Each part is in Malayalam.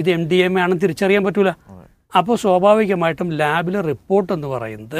ഇത് MDMA ആണെന്ന് തിരിച്ചറിയാൻ പറ്റൂല. അപ്പോൾ സ്വാഭാവികമായിട്ടും ലാബിലെ റിപ്പോർട്ട് എന്ന് പറയുന്നത്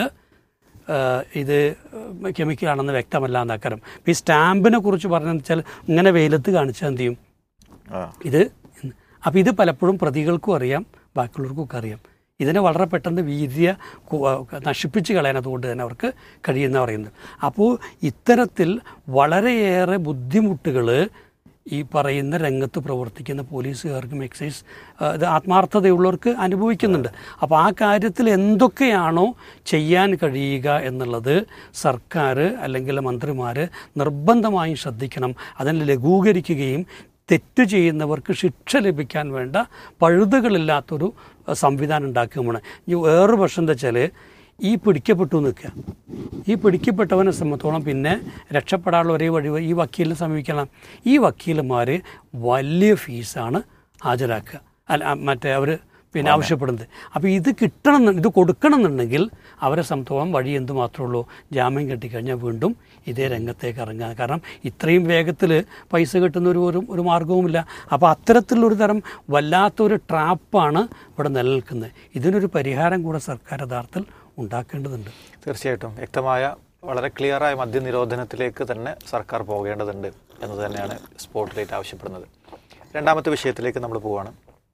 ഇത് കെമിക്കലാണെന്ന് വ്യക്തമല്ല എന്നക്കാരം. ഈ സ്റ്റാമ്പിനെ കുറിച്ച് പറഞ്ഞതെന്ന് വെച്ചാൽ ഇങ്ങനെ വെയിലത്ത് കാണിച്ചാൽ എന്ത് ചെയ്യും ഇത്. അപ്പോൾ ഇത് പലപ്പോഴും പ്രതികൾക്കും അറിയാം, ബാക്കിയുള്ളവർക്കൊക്കെ അറിയാം. ഇതിനെ വളരെ പെട്ടെന്ന് നശിപ്പിച്ച് കളയാൻ അതുകൊണ്ട് തന്നെ അവർക്ക് കഴിയുന്ന പറയുന്നത്. അപ്പോൾ ഇത്തരത്തിൽ വളരെയേറെ ബുദ്ധിമുട്ടുകൾ ഈ പറയുന്ന രംഗത്ത് പ്രവർത്തിക്കുന്ന പോലീസുകാർക്കും എക്സൈസ് ഇത് ആത്മാർത്ഥതയുള്ളവർക്ക് അനുഭവിക്കുന്നുണ്ട്. അപ്പോൾ ആ കാര്യത്തിൽ എന്തൊക്കെയാണോ ചെയ്യാൻ കഴിയുക എന്നുള്ളത് സർക്കാർ അല്ലെങ്കിൽ മന്ത്രിമാർ നിർബന്ധമായും ശ്രദ്ധിക്കണം. അതിനെ ലഘൂകരിക്കുകയും തെറ്റ് ചെയ്യുന്നവർക്ക് ശിക്ഷ ലഭിക്കാൻ വേണ്ട പഴുതുകളില്ലാത്തൊരു സംവിധാനം ഉണ്ടാക്കുകയാണ്. ഈ വേറൊരു പ്രശ്നം എന്താ വെച്ചാൽ ഈ പിടിക്കപ്പെട്ടു നിൽക്കുക. ഈ പിടിക്കപ്പെട്ടവനെ സംബന്ധിച്ചോളം പിന്നെ രക്ഷപ്പെടാനുള്ള ഒരേ വഴി ഈ വക്കീലിനെ സമീപിക്കണം. ഈ വക്കീലന്മാർ വലിയ ഫീസാണ് ഹാജരാക്കുക, മറ്റേ അവർ പിന്നെ ആവശ്യപ്പെടുന്നത്. അപ്പോൾ ഇത് ഇത് കൊടുക്കണമെന്നുണ്ടെങ്കിൽ അവരെ സംബന്ധിച്ചോളം വഴി എന്ത് മാത്രമേ ഉള്ളൂ, ജാമ്യം കിട്ടിക്കഴിഞ്ഞാൽ വീണ്ടും ഇതേ രംഗത്തേക്ക് ഇറങ്ങുക. കാരണം ഇത്രയും വേഗത്തിൽ പൈസ കിട്ടുന്ന ഒരു മാർഗവുമില്ല. അപ്പോൾ അത്തരത്തിലുള്ളൊരു തരം വല്ലാത്തൊരു ട്രാപ്പാണ് ഇവിടെ നിലനിൽക്കുന്നത്. ഇതിനൊരു പരിഹാരം കൂടെ സർക്കാർ യഥാർത്ഥത്തിൽ ഉണ്ടാക്കേണ്ടതുണ്ട്. തീർച്ചയായിട്ടും വ്യക്തമായ വളരെ ക്ലിയറായ മദ്യനിരോധനത്തിലേക്ക് തന്നെ സർക്കാർ പോകേണ്ടതുണ്ട് എന്ന് തന്നെയാണ് സ്പോട്ട്ലൈറ്റ് ആവശ്യപ്പെടുന്നത്. രണ്ടാമത്തെ വിഷയത്തിലേക്ക് നമ്മൾ പോവുകയാണ്.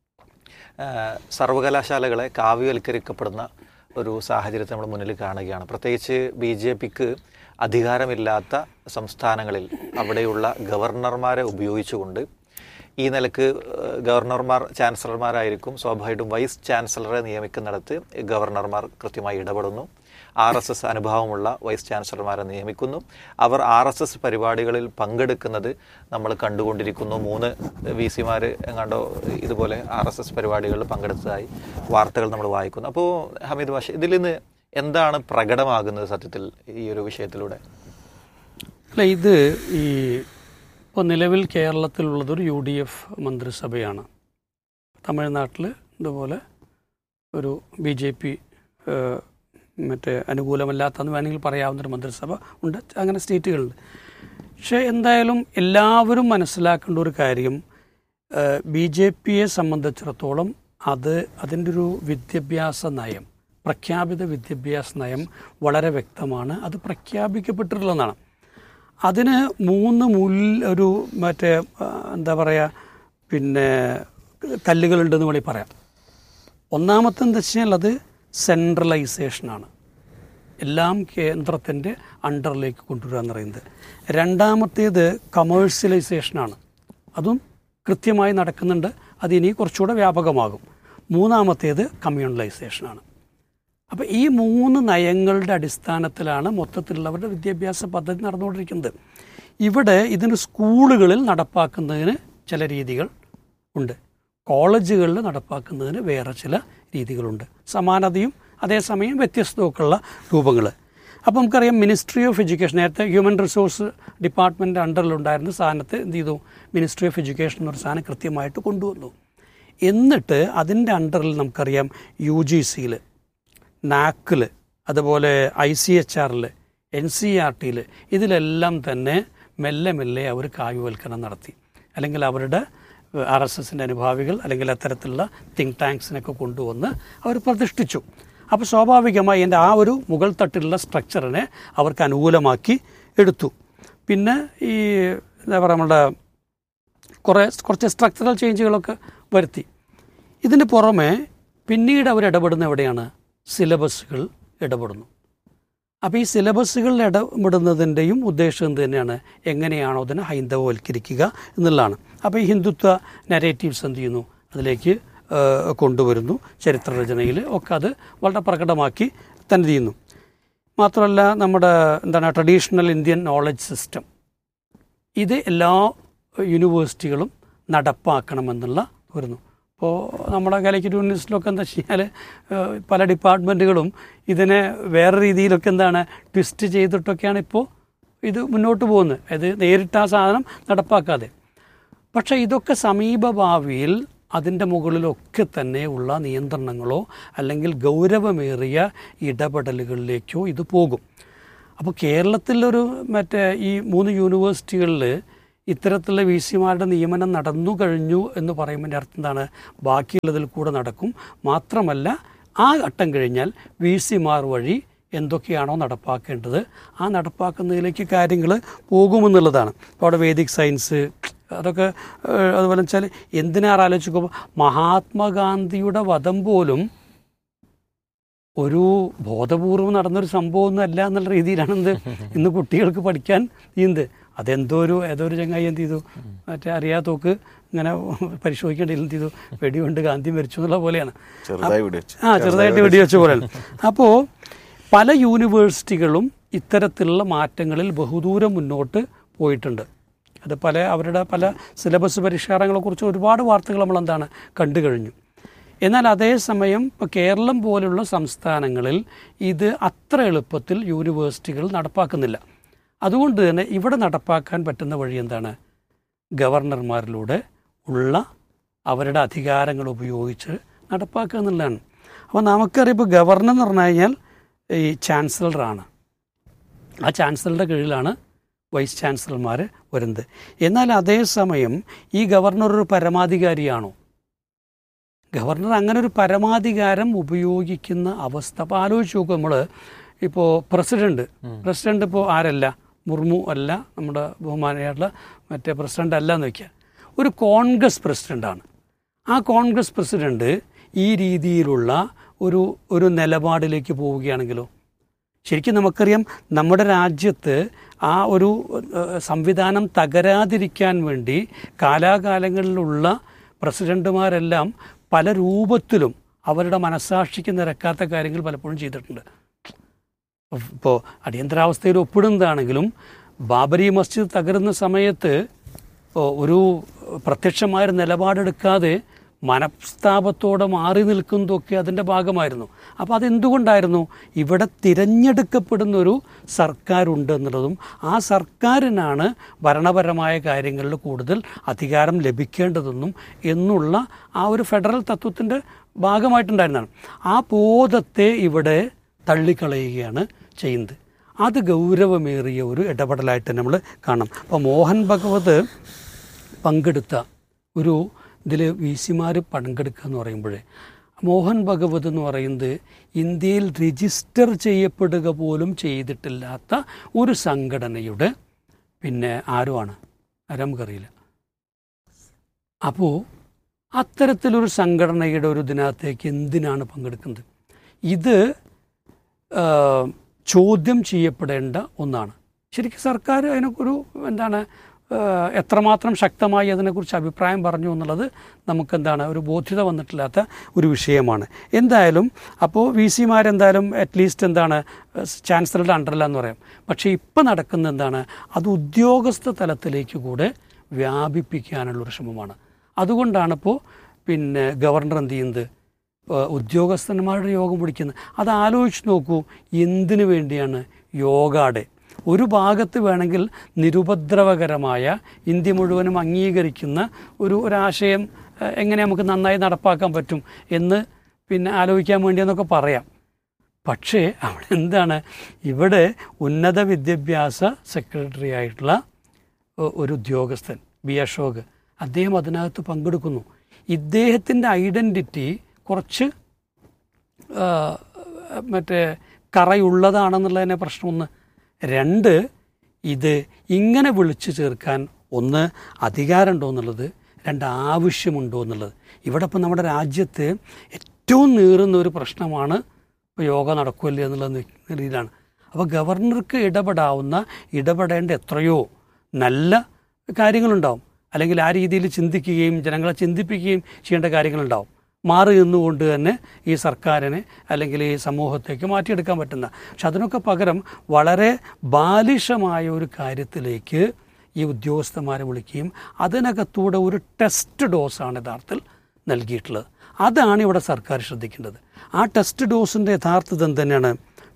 സർവകലാശാലകളെ കാവ്യവൽക്കരിക്കപ്പെടുന്ന ഒരു സാഹചര്യത്തെ നമ്മൾ മുന്നിൽ കാണുകയാണ്. പ്രത്യേകിച്ച് BJPക്ക് അധികാരമില്ലാത്ത സംസ്ഥാനങ്ങളിൽ അവിടെയുള്ള ഗവർണർമാരെ ഉപയോഗിച്ചുകൊണ്ട് ഈ നിലക്ക് ഗവർണർമാർ ചാൻസലർമാരായിരിക്കും. സ്വാഭാവികമായിട്ടും വൈസ് ചാൻസലറെ നിയമിക്കുന്നിടത്ത് ഗവർണർമാർ കൃത്യമായി ഇടപെടുന്നു. RSS അനുഭവമുള്ള വൈസ് ചാൻസലർമാരെ നിയമിക്കുന്നു. അവർ RSS പരിപാടികളിൽ പങ്കെടുക്കുന്നത് നമ്മൾ കണ്ടുകൊണ്ടിരിക്കുന്നു. 3 VCമാർ എങ്ങാണ്ടോ ഇതുപോലെ RSS പരിപാടികളിൽ പങ്കെടുത്തതായി വാർത്തകൾ നമ്മൾ വായിക്കുന്നു. അപ്പോൾ ഹമീദ് മാഷ്, ഇതിൽ നിന്ന് എന്താണ് പ്രകടമാകുന്നത് സത്യത്തിൽ ഈ ഒരു വിഷയത്തിലൂടെ? അല്ല, ഇത് ഇപ്പോൾ നിലവിൽ കേരളത്തിലുള്ളതൊരു UDF മന്ത്രിസഭയാണ്. തമിഴ്നാട്ടിൽ ഇതുപോലെ ഒരു BJP മറ്റേ അനുകൂലമല്ലാത്തെന്ന് വേണമെങ്കിൽ പറയാവുന്നൊരു മന്ത്രിസഭ ഉണ്ട്. അങ്ങനെ സ്റ്റേറ്റുകളുണ്ട്. പക്ഷേ എന്തായാലും എല്ലാവരും മനസ്സിലാക്കേണ്ട ഒരു കാര്യം, BJPയെ സംബന്ധിച്ചിടത്തോളം അതിൻ്റെ ഒരു വിദ്യാഭ്യാസ നയം, പ്രഖ്യാപിത വിദ്യാഭ്യാസ നയം വളരെ വ്യക്തമാണ്. അത് പ്രഖ്യാപിക്കപ്പെട്ടിട്ടുള്ളതാണ്. അതിന് 3 മറ്റേ എന്താ പറയുക പിന്നെ കല്ലുകളുണ്ടെന്ന് വേണമെങ്കിൽ പറയാം. ഒന്നാമത്തെ എന്താ വെച്ചാൽ അത് സെൻട്രലൈസേഷനാണ്, എല്ലാം കേന്ദ്രത്തിൻ്റെ അണ്ടറിലേക്ക് കൊണ്ടുവരിക എന്ന് പറയുന്നത്. രണ്ടാമത്തേത് കമേഴ്സ്യലൈസേഷനാണ്, അതും കൃത്യമായി നടക്കുന്നുണ്ട്. അതിനി കുറച്ചുകൂടെ വ്യാപകമാകും. മൂന്നാമത്തേത് കമ്മ്യൂണലൈസേഷനാണ്. അപ്പോൾ ഈ 3 നയങ്ങളുടെ അടിസ്ഥാനത്തിലാണ് മൊത്തത്തിലുള്ളവരുടെ വിദ്യാഭ്യാസ പദ്ധതി നടന്നുകൊണ്ടിരിക്കുന്നത്. ഇവിടെ ഇതിന് സ്കൂളുകളിൽ നടപ്പാക്കുന്നതിന് ചില രീതികൾ ഉണ്ട്, കോളേജുകളിൽ നടപ്പാക്കുന്നതിന് വേറെ ചില രീതികളുണ്ട്. സമാനതയും അതേസമയം വ്യത്യസ്തമൊക്കെയുള്ള രൂപങ്ങൾ. അപ്പോൾ നമുക്കറിയാം, മിനിസ്ട്രി ഓഫ് എഡ്യൂക്കേഷൻ നേരത്തെ ഹ്യൂമൻ റിസോഴ്സ് ഡിപ്പാർട്ട്മെൻറ്റ് അണ്ടറിലുണ്ടായിരുന്ന സാധനത്തെ എന്ത് ചെയ്തു, മിനിസ്ട്രി ഓഫ് എഡ്യൂക്കേഷൻ എന്നൊരു സാധനം കൃത്യമായിട്ട് കൊണ്ടുവന്നു. എന്നിട്ട് അതിൻ്റെ അണ്ടറിൽ നമുക്കറിയാം UGCയിൽ, NACൽ, അതുപോലെ ICHRൽ, NCERTയിൽ ഇതിലെല്ലാം തന്നെ മെല്ലെ മെല്ലെ അവർ കാവ്യവൽക്കരണം നടത്തി. അല്ലെങ്കിൽ അവരുടെ RSSൻ്റെ അനുഭാവികൾ അല്ലെങ്കിൽ അത്തരത്തിലുള്ള തിങ്ക് ടാങ്ക്സിനൊക്കെ കൊണ്ടുവന്ന് അവർ പ്രതിഷ്ഠിച്ചു. അപ്പോൾ സ്വാഭാവികമായി എൻ്റെ ആ ഒരു മുകൾ തട്ടിലുള്ള സ്ട്രക്ചറിനെ അവർക്ക് അനുകൂലമാക്കി എടുത്തു. പിന്നെ ഈ എന്താ പറയുക, നമ്മുടെ കുറച്ച് സ്ട്രക്ചറൽ ചേഞ്ചുകളൊക്കെ വരുത്തി. ഇതിന് പുറമെ പിന്നീട് അവർ ഇടപെടുന്ന എവിടെയാണ്, സിലബസുകൾ ഇടപെടുന്നു. അപ്പോൾ ഈ സിലബസുകളിൽ ഇടപെടുന്നതിൻ്റെയും ഉദ്ദേശം എന്ത് തന്നെയാണ്, എങ്ങനെയാണോ അതിനെ ഹൈന്ദവവൽക്കരിക്കുക എന്നുള്ളതാണ്. അപ്പോൾ ഈ ഹിന്ദുത്വ നരേറ്റീവ്സ് എന്ത് ചെയ്യുന്നു, അതിലേക്ക് കൊണ്ടുവരുന്നു. ചരിത്രരചനയിൽ ഒക്കെ അത് വളരെ പ്രകടമാക്കി തന്നെ ചെയ്യുന്നു. മാത്രമല്ല നമ്മുടെ ട്രഡീഷണൽ ഇന്ത്യൻ നോളജ് സിസ്റ്റം ഇത് എല്ലാ യൂണിവേഴ്സിറ്റികളും നടപ്പാക്കണമെന്നുള്ള വരുന്നു. ഇപ്പോൾ നമ്മുടെ കാലിക്കറ്റ് യൂണിവേഴ്സിറ്റിയിലൊക്കെ എന്താ വെച്ച് കഴിഞ്ഞാൽ പല ഡിപ്പാർട്ട്മെൻറ്റുകളും ഇതിനെ വേറെ രീതിയിലൊക്കെ ട്വിസ്റ്റ് ചെയ്തിട്ടൊക്കെയാണ് ഇപ്പോൾ ഇത് മുന്നോട്ട് പോകുന്നത്. അത് നേരിട്ട് ആ സാധനം നടപ്പാക്കാതെ. പക്ഷേ ഇതൊക്കെ സമീപ ഭാവിയിൽ അതിൻ്റെ മുകളിലൊക്കെ തന്നെ ഉള്ള നിയന്ത്രണങ്ങളോ അല്ലെങ്കിൽ ഗൗരവമേറിയ ഇടപെടലുകളിലേക്കോ ഇത് പോകും. അപ്പോൾ കേരളത്തിലൊരു ഈ 3 യൂണിവേഴ്സിറ്റികളിൽ ഇത്തരത്തിലുള്ള വി സിമാരുടെ നിയമനം നടന്നു കഴിഞ്ഞു എന്ന് പറയുന്നതിൻ്റെ അർത്ഥം എന്താണ്? ബാക്കിയുള്ളതിൽ കൂടെ നടക്കും. മാത്രമല്ല ആ ഘട്ടം കഴിഞ്ഞാൽ വി സിമാർ വഴി എന്തൊക്കെയാണോ നടപ്പാക്കേണ്ടത് ആ നടപ്പാക്കുന്നതിലേക്ക് കാര്യങ്ങൾ പോകുമെന്നുള്ളതാണ്. ഇപ്പോൾ അവിടെ വേദിക് സയൻസ് അതൊക്കെ അതുപോലെ വെച്ചാൽ എന്തിനാലോചിക്കുമ്പോൾ മഹാത്മാഗാന്ധിയുടെ വധം പോലും ഒരു ബോധപൂർവം നടന്നൊരു സംഭവമൊന്നും അല്ല എന്നുള്ള രീതിയിലാണ് ഇന്ന് കുട്ടികൾക്ക് പഠിക്കാൻ ചെയ്യുന്നത്. ഏതോ ഒരു ചങ്ങായി എന്ത് ചെയ്തു, മറ്റേ അറിയാത്തോക്ക് ഇങ്ങനെ പരിശോധിക്കേണ്ടി എന്ത് ചെയ്തു, വെടികൊണ്ട് ഗാന്ധി മരിച്ചു എന്നുള്ള പോലെയാണ്. ചെറുതായിട്ട് വെടിവെച്ച പോലെയാണ്. അപ്പോൾ പല യൂണിവേഴ്സിറ്റികളും ഇത്തരത്തിലുള്ള മാറ്റങ്ങളിൽ ബഹുദൂരം മുന്നോട്ട് പോയിട്ടുണ്ട്. അത് അവരുടെ പല സിലബസ് പരിഷ്കാരങ്ങളെക്കുറിച്ച് ഒരുപാട് വാർത്തകൾ നമ്മൾ കണ്ടു കഴിഞ്ഞു. എന്നാൽ അതേസമയം ഇപ്പോൾ കേരളം പോലുള്ള സംസ്ഥാനങ്ങളിൽ ഇത് അത്ര എളുപ്പത്തിൽ യൂണിവേഴ്സിറ്റികൾ നടപ്പാക്കുന്നില്ല. അതുകൊണ്ട് തന്നെ ഇവിടെ നടപ്പാക്കാൻ പറ്റുന്ന വഴി എന്താണ്? ഗവർണർമാരിലൂടെ ഉള്ള അവരുടെ അധികാരങ്ങൾ ഉപയോഗിച്ച് നടപ്പാക്കുക എന്നുള്ളതാണ്. അപ്പോൾ നമുക്കറിയാം, ഇപ്പോൾ ഗവർണർ എന്ന് പറഞ്ഞു കഴിഞ്ഞാൽ ഈ ചാൻസലറാണ്. ആ ചാൻസലറുടെ കീഴിലാണ് വൈസ് ചാൻസലർമാർ വരുന്നത്. എന്നാൽ അതേസമയം ഈ ഗവർണർ ഒരു പരമാധികാരിയാണോ? ഗവർണർ അങ്ങനെ ഒരു പരമാധികാരം ഉപയോഗിക്കുന്ന അവസ്ഥ അപ്പോൾ ആലോചിച്ച് നോക്കും. നമ്മൾ ഇപ്പോൾ പ്രസിഡന്റ് ഇപ്പോൾ ആരല്ല, മുർമു അല്ല, നമ്മുടെ ബഹുമാനമായിട്ടുള്ള മറ്റേ പ്രസിഡന്റ് അല്ല എന്ന് വയ്ക്കുക, ഒരു കോൺഗ്രസ് പ്രസിഡൻ്റാണ്. ആ കോൺഗ്രസ് പ്രസിഡന്റ് ഈ രീതിയിലുള്ള ഒരു നിലപാടിലേക്ക് പോവുകയാണെങ്കിലോ? ശരിക്കും നമുക്കറിയാം, നമ്മുടെ രാജ്യത്ത് ആ ഒരു സംവിധാനം തകരാതിരിക്കാൻ വേണ്ടി കാലാകാലങ്ങളിലുള്ള പ്രസിഡന്റുമാരെല്ലാം പല രൂപത്തിലും അവരുടെ മനസ്സാക്ഷിക്ക് നിരക്കാത്ത കാര്യങ്ങൾ പലപ്പോഴും ചെയ്തിട്ടുണ്ട്. ഇപ്പോൾ അടിയന്തരാവസ്ഥയിൽ ഒപ്പിടുന്നതാണെങ്കിലും ബാബരി മസ്ജിദ് തകരുന്ന സമയത്ത് ഒരു പ്രത്യക്ഷമായ നിലപാടെടുക്കാതെ മനസ്താപത്തോടെ മാറി നിൽക്കുന്നതൊക്കെ അതിൻ്റെ ഭാഗമായിരുന്നു. അപ്പോൾ അതെന്തുകൊണ്ടായിരുന്നു? ഇവിടെ തിരഞ്ഞെടുക്കപ്പെടുന്നൊരു സർക്കാരുണ്ട് എന്നുള്ളതും ആ സർക്കാരിനാണ് ഭരണപരമായ കാര്യങ്ങളിൽ കൂടുതൽ അധികാരം ലഭിക്കേണ്ടതെന്നും എന്നുള്ള ആ ഒരു ഫെഡറൽ തത്വത്തിൻ്റെ ഭാഗമായിട്ടുണ്ടായിരുന്നതാണ്. ആ ബോധത്തെ ഇവിടെ തള്ളിക്കളയുകയാണ് ചെയ്യുന്നത്. അത് ഗൗരവമേറിയ ഒരു ഇടപെടലായിട്ട് നമ്മൾ കാണണം. അപ്പോൾ മോഹൻ ഭഗവത് പങ്കെടുത്ത ഒരു ഇതിൽ വി സിമാർ പങ്കെടുക്കുക എന്ന് പറയുമ്പോഴേ, മോഹൻ ഭഗവത് എന്ന് പറയുന്നത് ഇന്ത്യയിൽ രജിസ്റ്റർ ചെയ്യപ്പെടുക പോലും ചെയ്തിട്ടില്ലാത്ത ഒരു സംഘടനയുടെ ആരുമാണ് നമുക്കറിയില്ല. അപ്പോൾ അത്തരത്തിലൊരു സംഘടനയുടെ ഒരു ദിനത്തേക്ക് എന്തിനാണ് പങ്കെടുക്കുന്നത്? ഇത് ചോദ്യം ചെയ്യപ്പെടേണ്ട ഒന്നാണ്. ശരിക്കും സർക്കാർ അതിനൊരു എത്രമാത്രം ശക്തമായി അതിനെക്കുറിച്ച് അഭിപ്രായം പറഞ്ഞു എന്നുള്ളത് ഒരു ബോധ്യത വന്നിട്ടില്ലാത്ത ഒരു വിഷയമാണ്. എന്തായാലും അപ്പോൾ വി സിമാരെന്തായാലും അറ്റ്ലീസ്റ്റ് ചാൻസലറുടെ അണ്ടറിലാന്ന് പറയാം. പക്ഷേ ഇപ്പം നടക്കുന്ന അത് ഉദ്യോഗസ്ഥ തലത്തിലേക്ക് കൂടെ വ്യാപിപ്പിക്കാനുള്ളൊരു ശ്രമമാണ്. അതുകൊണ്ടാണിപ്പോൾ ഗവർണർ എന്ത് ചെയ്യുന്നത്, ഉദ്യോഗസ്ഥന്മാരുടെ യോഗം വിളിക്കുന്നത്. അത് ആലോചിച്ച് നോക്കൂ, എന്തിനു വേണ്ടിയാണ് യോഗയുടെ ഒരു ഭാഗത്ത് വേണമെങ്കിൽ നിരുപദ്രവകരമായ ഇന്ത്യ മുഴുവനും അംഗീകരിക്കുന്ന ഒരാശയം എങ്ങനെ നമുക്ക് നന്നായി നടപ്പാക്കാൻ പറ്റും എന്ന് ആലോചിക്കാൻ വേണ്ടിയെന്നൊക്കെ പറയാം. പക്ഷേ അവിടെ ഇവിടെ ഉന്നത വിദ്യാഭ്യാസ സെക്രട്ടറി ആയിട്ടുള്ള ഒരു ഉദ്യോഗസ്ഥൻ ബി അശോക്, അദ്ദേഹം അതിനകത്ത് പങ്കെടുക്കുന്നു. ഇദ്ദേഹത്തിൻ്റെ ഐഡൻറ്റിറ്റി കുറച്ച് കറയുള്ളതാണെന്നുള്ളതിനെ പ്രശ്നം ഒന്ന്. രണ്ട്, ഇത് ഇങ്ങനെ വിളിച്ചു ചേർക്കാൻ ഒന്ന് അധികാരമുണ്ടോ എന്നുള്ളത്, രണ്ട് ആവശ്യമുണ്ടോ എന്നുള്ളത്. ഇവിടെ ഇപ്പം നമ്മുടെ രാജ്യത്ത് ഏറ്റവും നീറുന്ന ഒരു പ്രശ്നമാണ് ഇപ്പോൾ യോഗ നടക്കുമല്ലേ എന്നുള്ള രീതിയിലാണ്. അപ്പോൾ ഗവർണർക്ക് ഇടപെടേണ്ട എത്രയോ നല്ല കാര്യങ്ങളുണ്ടാവും, അല്ലെങ്കിൽ ആ രീതിയിൽ ചിന്തിക്കുകയും ജനങ്ങളെ ചിന്തിപ്പിക്കുകയും ചെയ്യേണ്ട കാര്യങ്ങളുണ്ടാവും. മാറി നിന്നുകൊണ്ട് തന്നെ ഈ സർക്കാരിനെ അല്ലെങ്കിൽ ഈ സമൂഹത്തേക്ക് മാറ്റിയെടുക്കാൻ പറ്റുന്ന. പക്ഷെ അതിനൊക്കെ പകരം വളരെ ബാലിഷമായ ഒരു കാര്യത്തിലേക്ക് ഈ ഉദ്യോഗസ്ഥന്മാരെ വിളിക്കുകയും അതിനകത്തൂടെ ഒരു ടെസ്റ്റ് ഡോസാണ് യഥാർത്ഥത്തിൽ നൽകിയിട്ടുള്ളത്. അതാണ് ഇവിടെ സർക്കാർ ശ്രദ്ധിക്കേണ്ടത്. ആ ടെസ്റ്റ് ഡോസിൻ്റെ യഥാർത്ഥം തന്നെയാണ്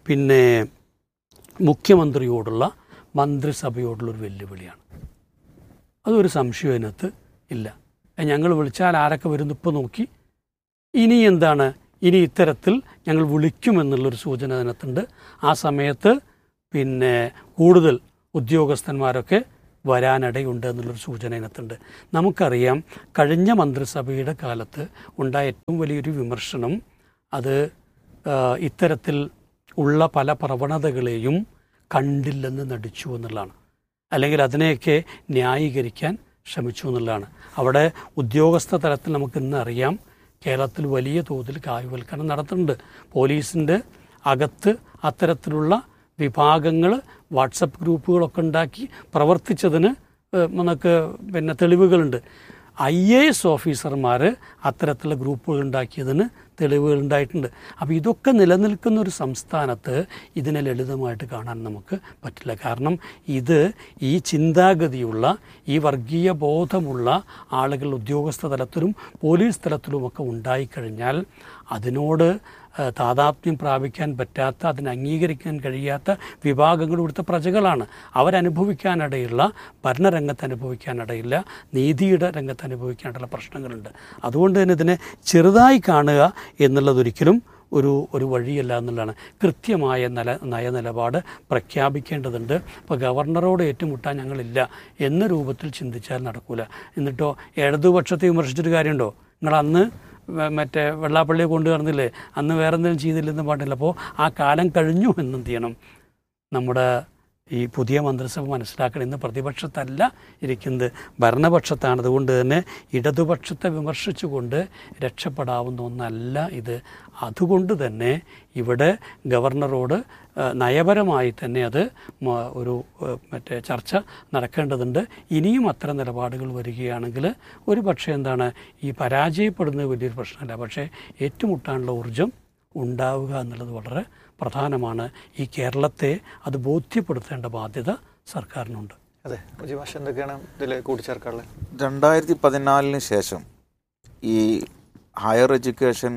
മുഖ്യമന്ത്രിയോടുള്ള മന്ത്രിസഭയോടുള്ളൊരു വെല്ലുവിളിയാണ്. അതൊരു സംശയം അതിനകത്ത് ഇല്ല. ഞങ്ങൾ വിളിച്ചാൽ ആരൊക്കെ വരുന്നു ഇപ്പോൾ നോക്കി, ഇനി ഇനി ഇത്തരത്തിൽ ഞങ്ങൾ വിളിക്കുമെന്നുള്ളൊരു സൂചന അതിനകത്തുണ്ട്. ആ സമയത്ത് കൂടുതൽ ഉദ്യോഗസ്ഥന്മാരൊക്കെ വരാനിടയുണ്ട് എന്നുള്ളൊരു സൂചന ഇതിനകത്തുണ്ട്. നമുക്കറിയാം കഴിഞ്ഞ മന്ത്രിസഭയുടെ കാലത്ത് ഉണ്ടായ ഏറ്റവും വലിയൊരു വിമർശനം അത് ഇത്തരത്തിൽ ഉള്ള പല പ്രവണതകളെയും കണ്ടില്ലെന്ന് നടിച്ചു എന്നുള്ളതാണ്, അല്ലെങ്കിൽ അതിനെയൊക്കെ ന്യായീകരിക്കാൻ ശ്രമിച്ചു എന്നുള്ളതാണ്. അവിടെ ഉദ്യോഗസ്ഥ തലത്തിൽ നമുക്ക് ഇന്ന് അറിയാം കേരളത്തിൽ വലിയ തോതിൽ കാവ്യവൽക്കരണം നടത്തുന്നുണ്ട്. പോലീസിൻ്റെ അകത്ത് അത്തരത്തിലുള്ള വിഭാഗങ്ങൾ വാട്സപ്പ് ഗ്രൂപ്പുകളൊക്കെ ഉണ്ടാക്കി പ്രവർത്തിച്ചതിന് നമുക്ക് തെളിവുകളുണ്ട്. IAS ഓഫീസർമാർ അത്തരത്തിലുള്ള ഗ്രൂപ്പുകൾ ഉണ്ടാക്കിയതിന് തെളിവുകൾ ഉണ്ടായിട്ടുണ്ട്. അപ്പോൾ ഇതൊക്കെ നിലനിൽക്കുന്ന ഒരു സംസ്ഥാനത്ത് ഇതിനെ ലളിതമായിട്ട് കാണാൻ നമുക്ക് പറ്റില്ല. കാരണം ഇത് ഈ ചിന്താഗതിയുള്ള ഈ വർഗീയ ബോധമുള്ള ആളുകൾ ഉദ്യോഗസ്ഥ തലത്തിലും പോലീസ് തലത്തിലുമൊക്കെ ഉണ്ടായിക്കഴിഞ്ഞാൽ അതിനോട് താതാത്മ്യം പ്രാപിക്കാൻ പറ്റാത്ത, അതിനെ അംഗീകരിക്കാൻ കഴിയാത്ത വിഭാഗങ്ങൾ ഇവിടുത്തെ പ്രജകളാണ്. അവരനുഭവിക്കാനിടയുള്ള, ഭരണരംഗത്ത് അനുഭവിക്കാനിടയില്ല, നീതിയുടെ രംഗത്ത് അനുഭവിക്കാനുള്ള പ്രശ്നങ്ങളുണ്ട്. അതുകൊണ്ട് തന്നെ ഇതിനെ ചെറുതായി കാണുക എന്നുള്ളതൊരിക്കലും ഒരു വഴിയല്ല എന്നുള്ളതാണ്. കൃത്യമായ നയനിലപാട് പ്രഖ്യാപിക്കേണ്ടതുണ്ട്. ഇപ്പോൾ ഗവർണറോട് ഏറ്റുമുട്ടാൻ ഞങ്ങളില്ല എന്ന രൂപത്തിൽ ചിന്തിച്ചാൽ നടക്കൂല. എന്നിട്ടോ ഇടതുപക്ഷത്തെ വിമർശിച്ചിട്ട് കാര്യമുണ്ടോ? നിങ്ങൾ അന്ന് വെള്ളാപ്പള്ളിയെ കൊണ്ടു നടന്നില്ലേ, അന്ന് വേറെ എന്തെങ്കിലും ചെയ്തില്ലെന്ന് പാടില്ല. അപ്പോൾ ആ കാലം കഴിഞ്ഞു എന്നെന്ത് ചെയ്യണം? നമ്മുടെ ഈ പുതിയ മന്ത്രിസഭ മനസ്സിലാക്കണം. ഇന്ന് പ്രതിപക്ഷത്തല്ല ഇരിക്കുന്നത്, ഭരണപക്ഷത്താണ്. അതുകൊണ്ട് തന്നെ ഇടതുപക്ഷത്തെ വിമർശിച്ചുകൊണ്ട് രക്ഷപ്പെടാവുന്ന ഒന്നല്ല ഇത്. അതുകൊണ്ട് തന്നെ ഇവിടെ ഗവർണറോട് നയപരമായി തന്നെ അത് ഒരു ചർച്ച നടക്കേണ്ടതുണ്ട്. ഇനിയും അത്തരം നിലപാടുകൾ വരികയാണെങ്കിൽ ഒരു പക്ഷേ ഈ പരാജയപ്പെടുന്നത് വലിയൊരു പ്രശ്നമല്ല, പക്ഷേ ഏറ്റുമുട്ടാനുള്ള ഊർജം ഉണ്ടാവുക എന്നുള്ളത് വളരെ പ്രധാനമാണ്. ഈ കേരളത്തെ അത് ബോധ്യപ്പെടുത്തേണ്ട ബാധ്യത സർക്കാരിനുണ്ട്. അതെ, എന്തൊക്കെയാണ് ഇതിൽ കൂട്ടിച്ചേർക്കാനുള്ളത്? 2014 ശേഷം ഈ ഹയർ എഡ്യൂക്കേഷൻ